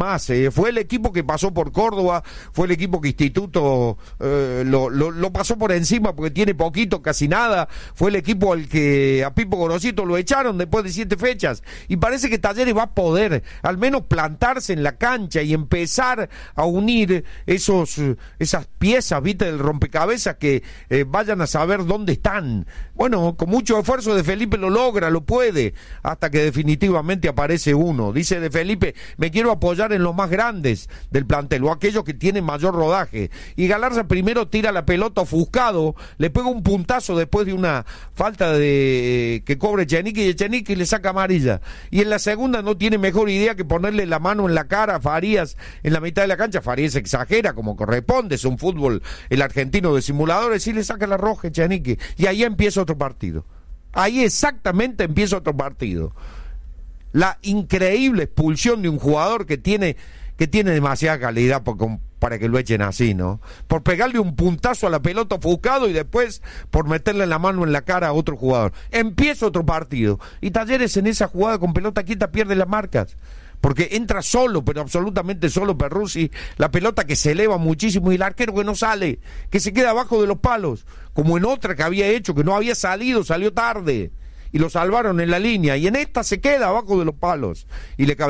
más. Fue el equipo que pasó por Córdoba, fue el equipo que Instituto lo pasó por encima porque tiene poquito, casi nada. Fue el equipo al que a Pipo Gorosito lo echaron después de 7 fechas. Y parece que Talleres va a poder al menos plantarse en la cancha y empezar a unir esas piezas, ¿viste? Del rompecabezas que vayan a saber dónde están. Bueno, con mucho esfuerzo de Felipe lo logra, lo puede, hasta que definitivamente aparece uno. Dice de Felipe, me quiero apoyar en los más grandes del plantel, o aquellos que tienen mayor rodaje. Y Galarza primero tira la pelota ofuscado, le pega un puntazo después de una falta de que cobre Echenique, y Echenique le saca amarilla. Y en la segunda no tiene mejor idea que ponerle la mano en la cara a Farías en la mitad de la cancha. Farías exagera como corresponde, es un fútbol el argentino de simuladores, y le saca la roja Echenique. Y ahí empieza otro partido. Ahí exactamente empieza otro partido. La increíble expulsión de un jugador que tiene demasiada calidad para que lo echen así, ¿no? Por pegarle un puntazo a la pelota ofuscado y después por meterle la mano en la cara a otro jugador. Empieza otro partido. Y Talleres en esa jugada con pelota quieta pierde las marcas. Porque entra solo, pero absolutamente solo Perruzzi, la pelota que se eleva muchísimo y el arquero que no sale, que se queda abajo de los palos, como en otra que había hecho, que no había salido, salió tarde, y lo salvaron en la línea, y en esta se queda abajo de los palos, y le cabe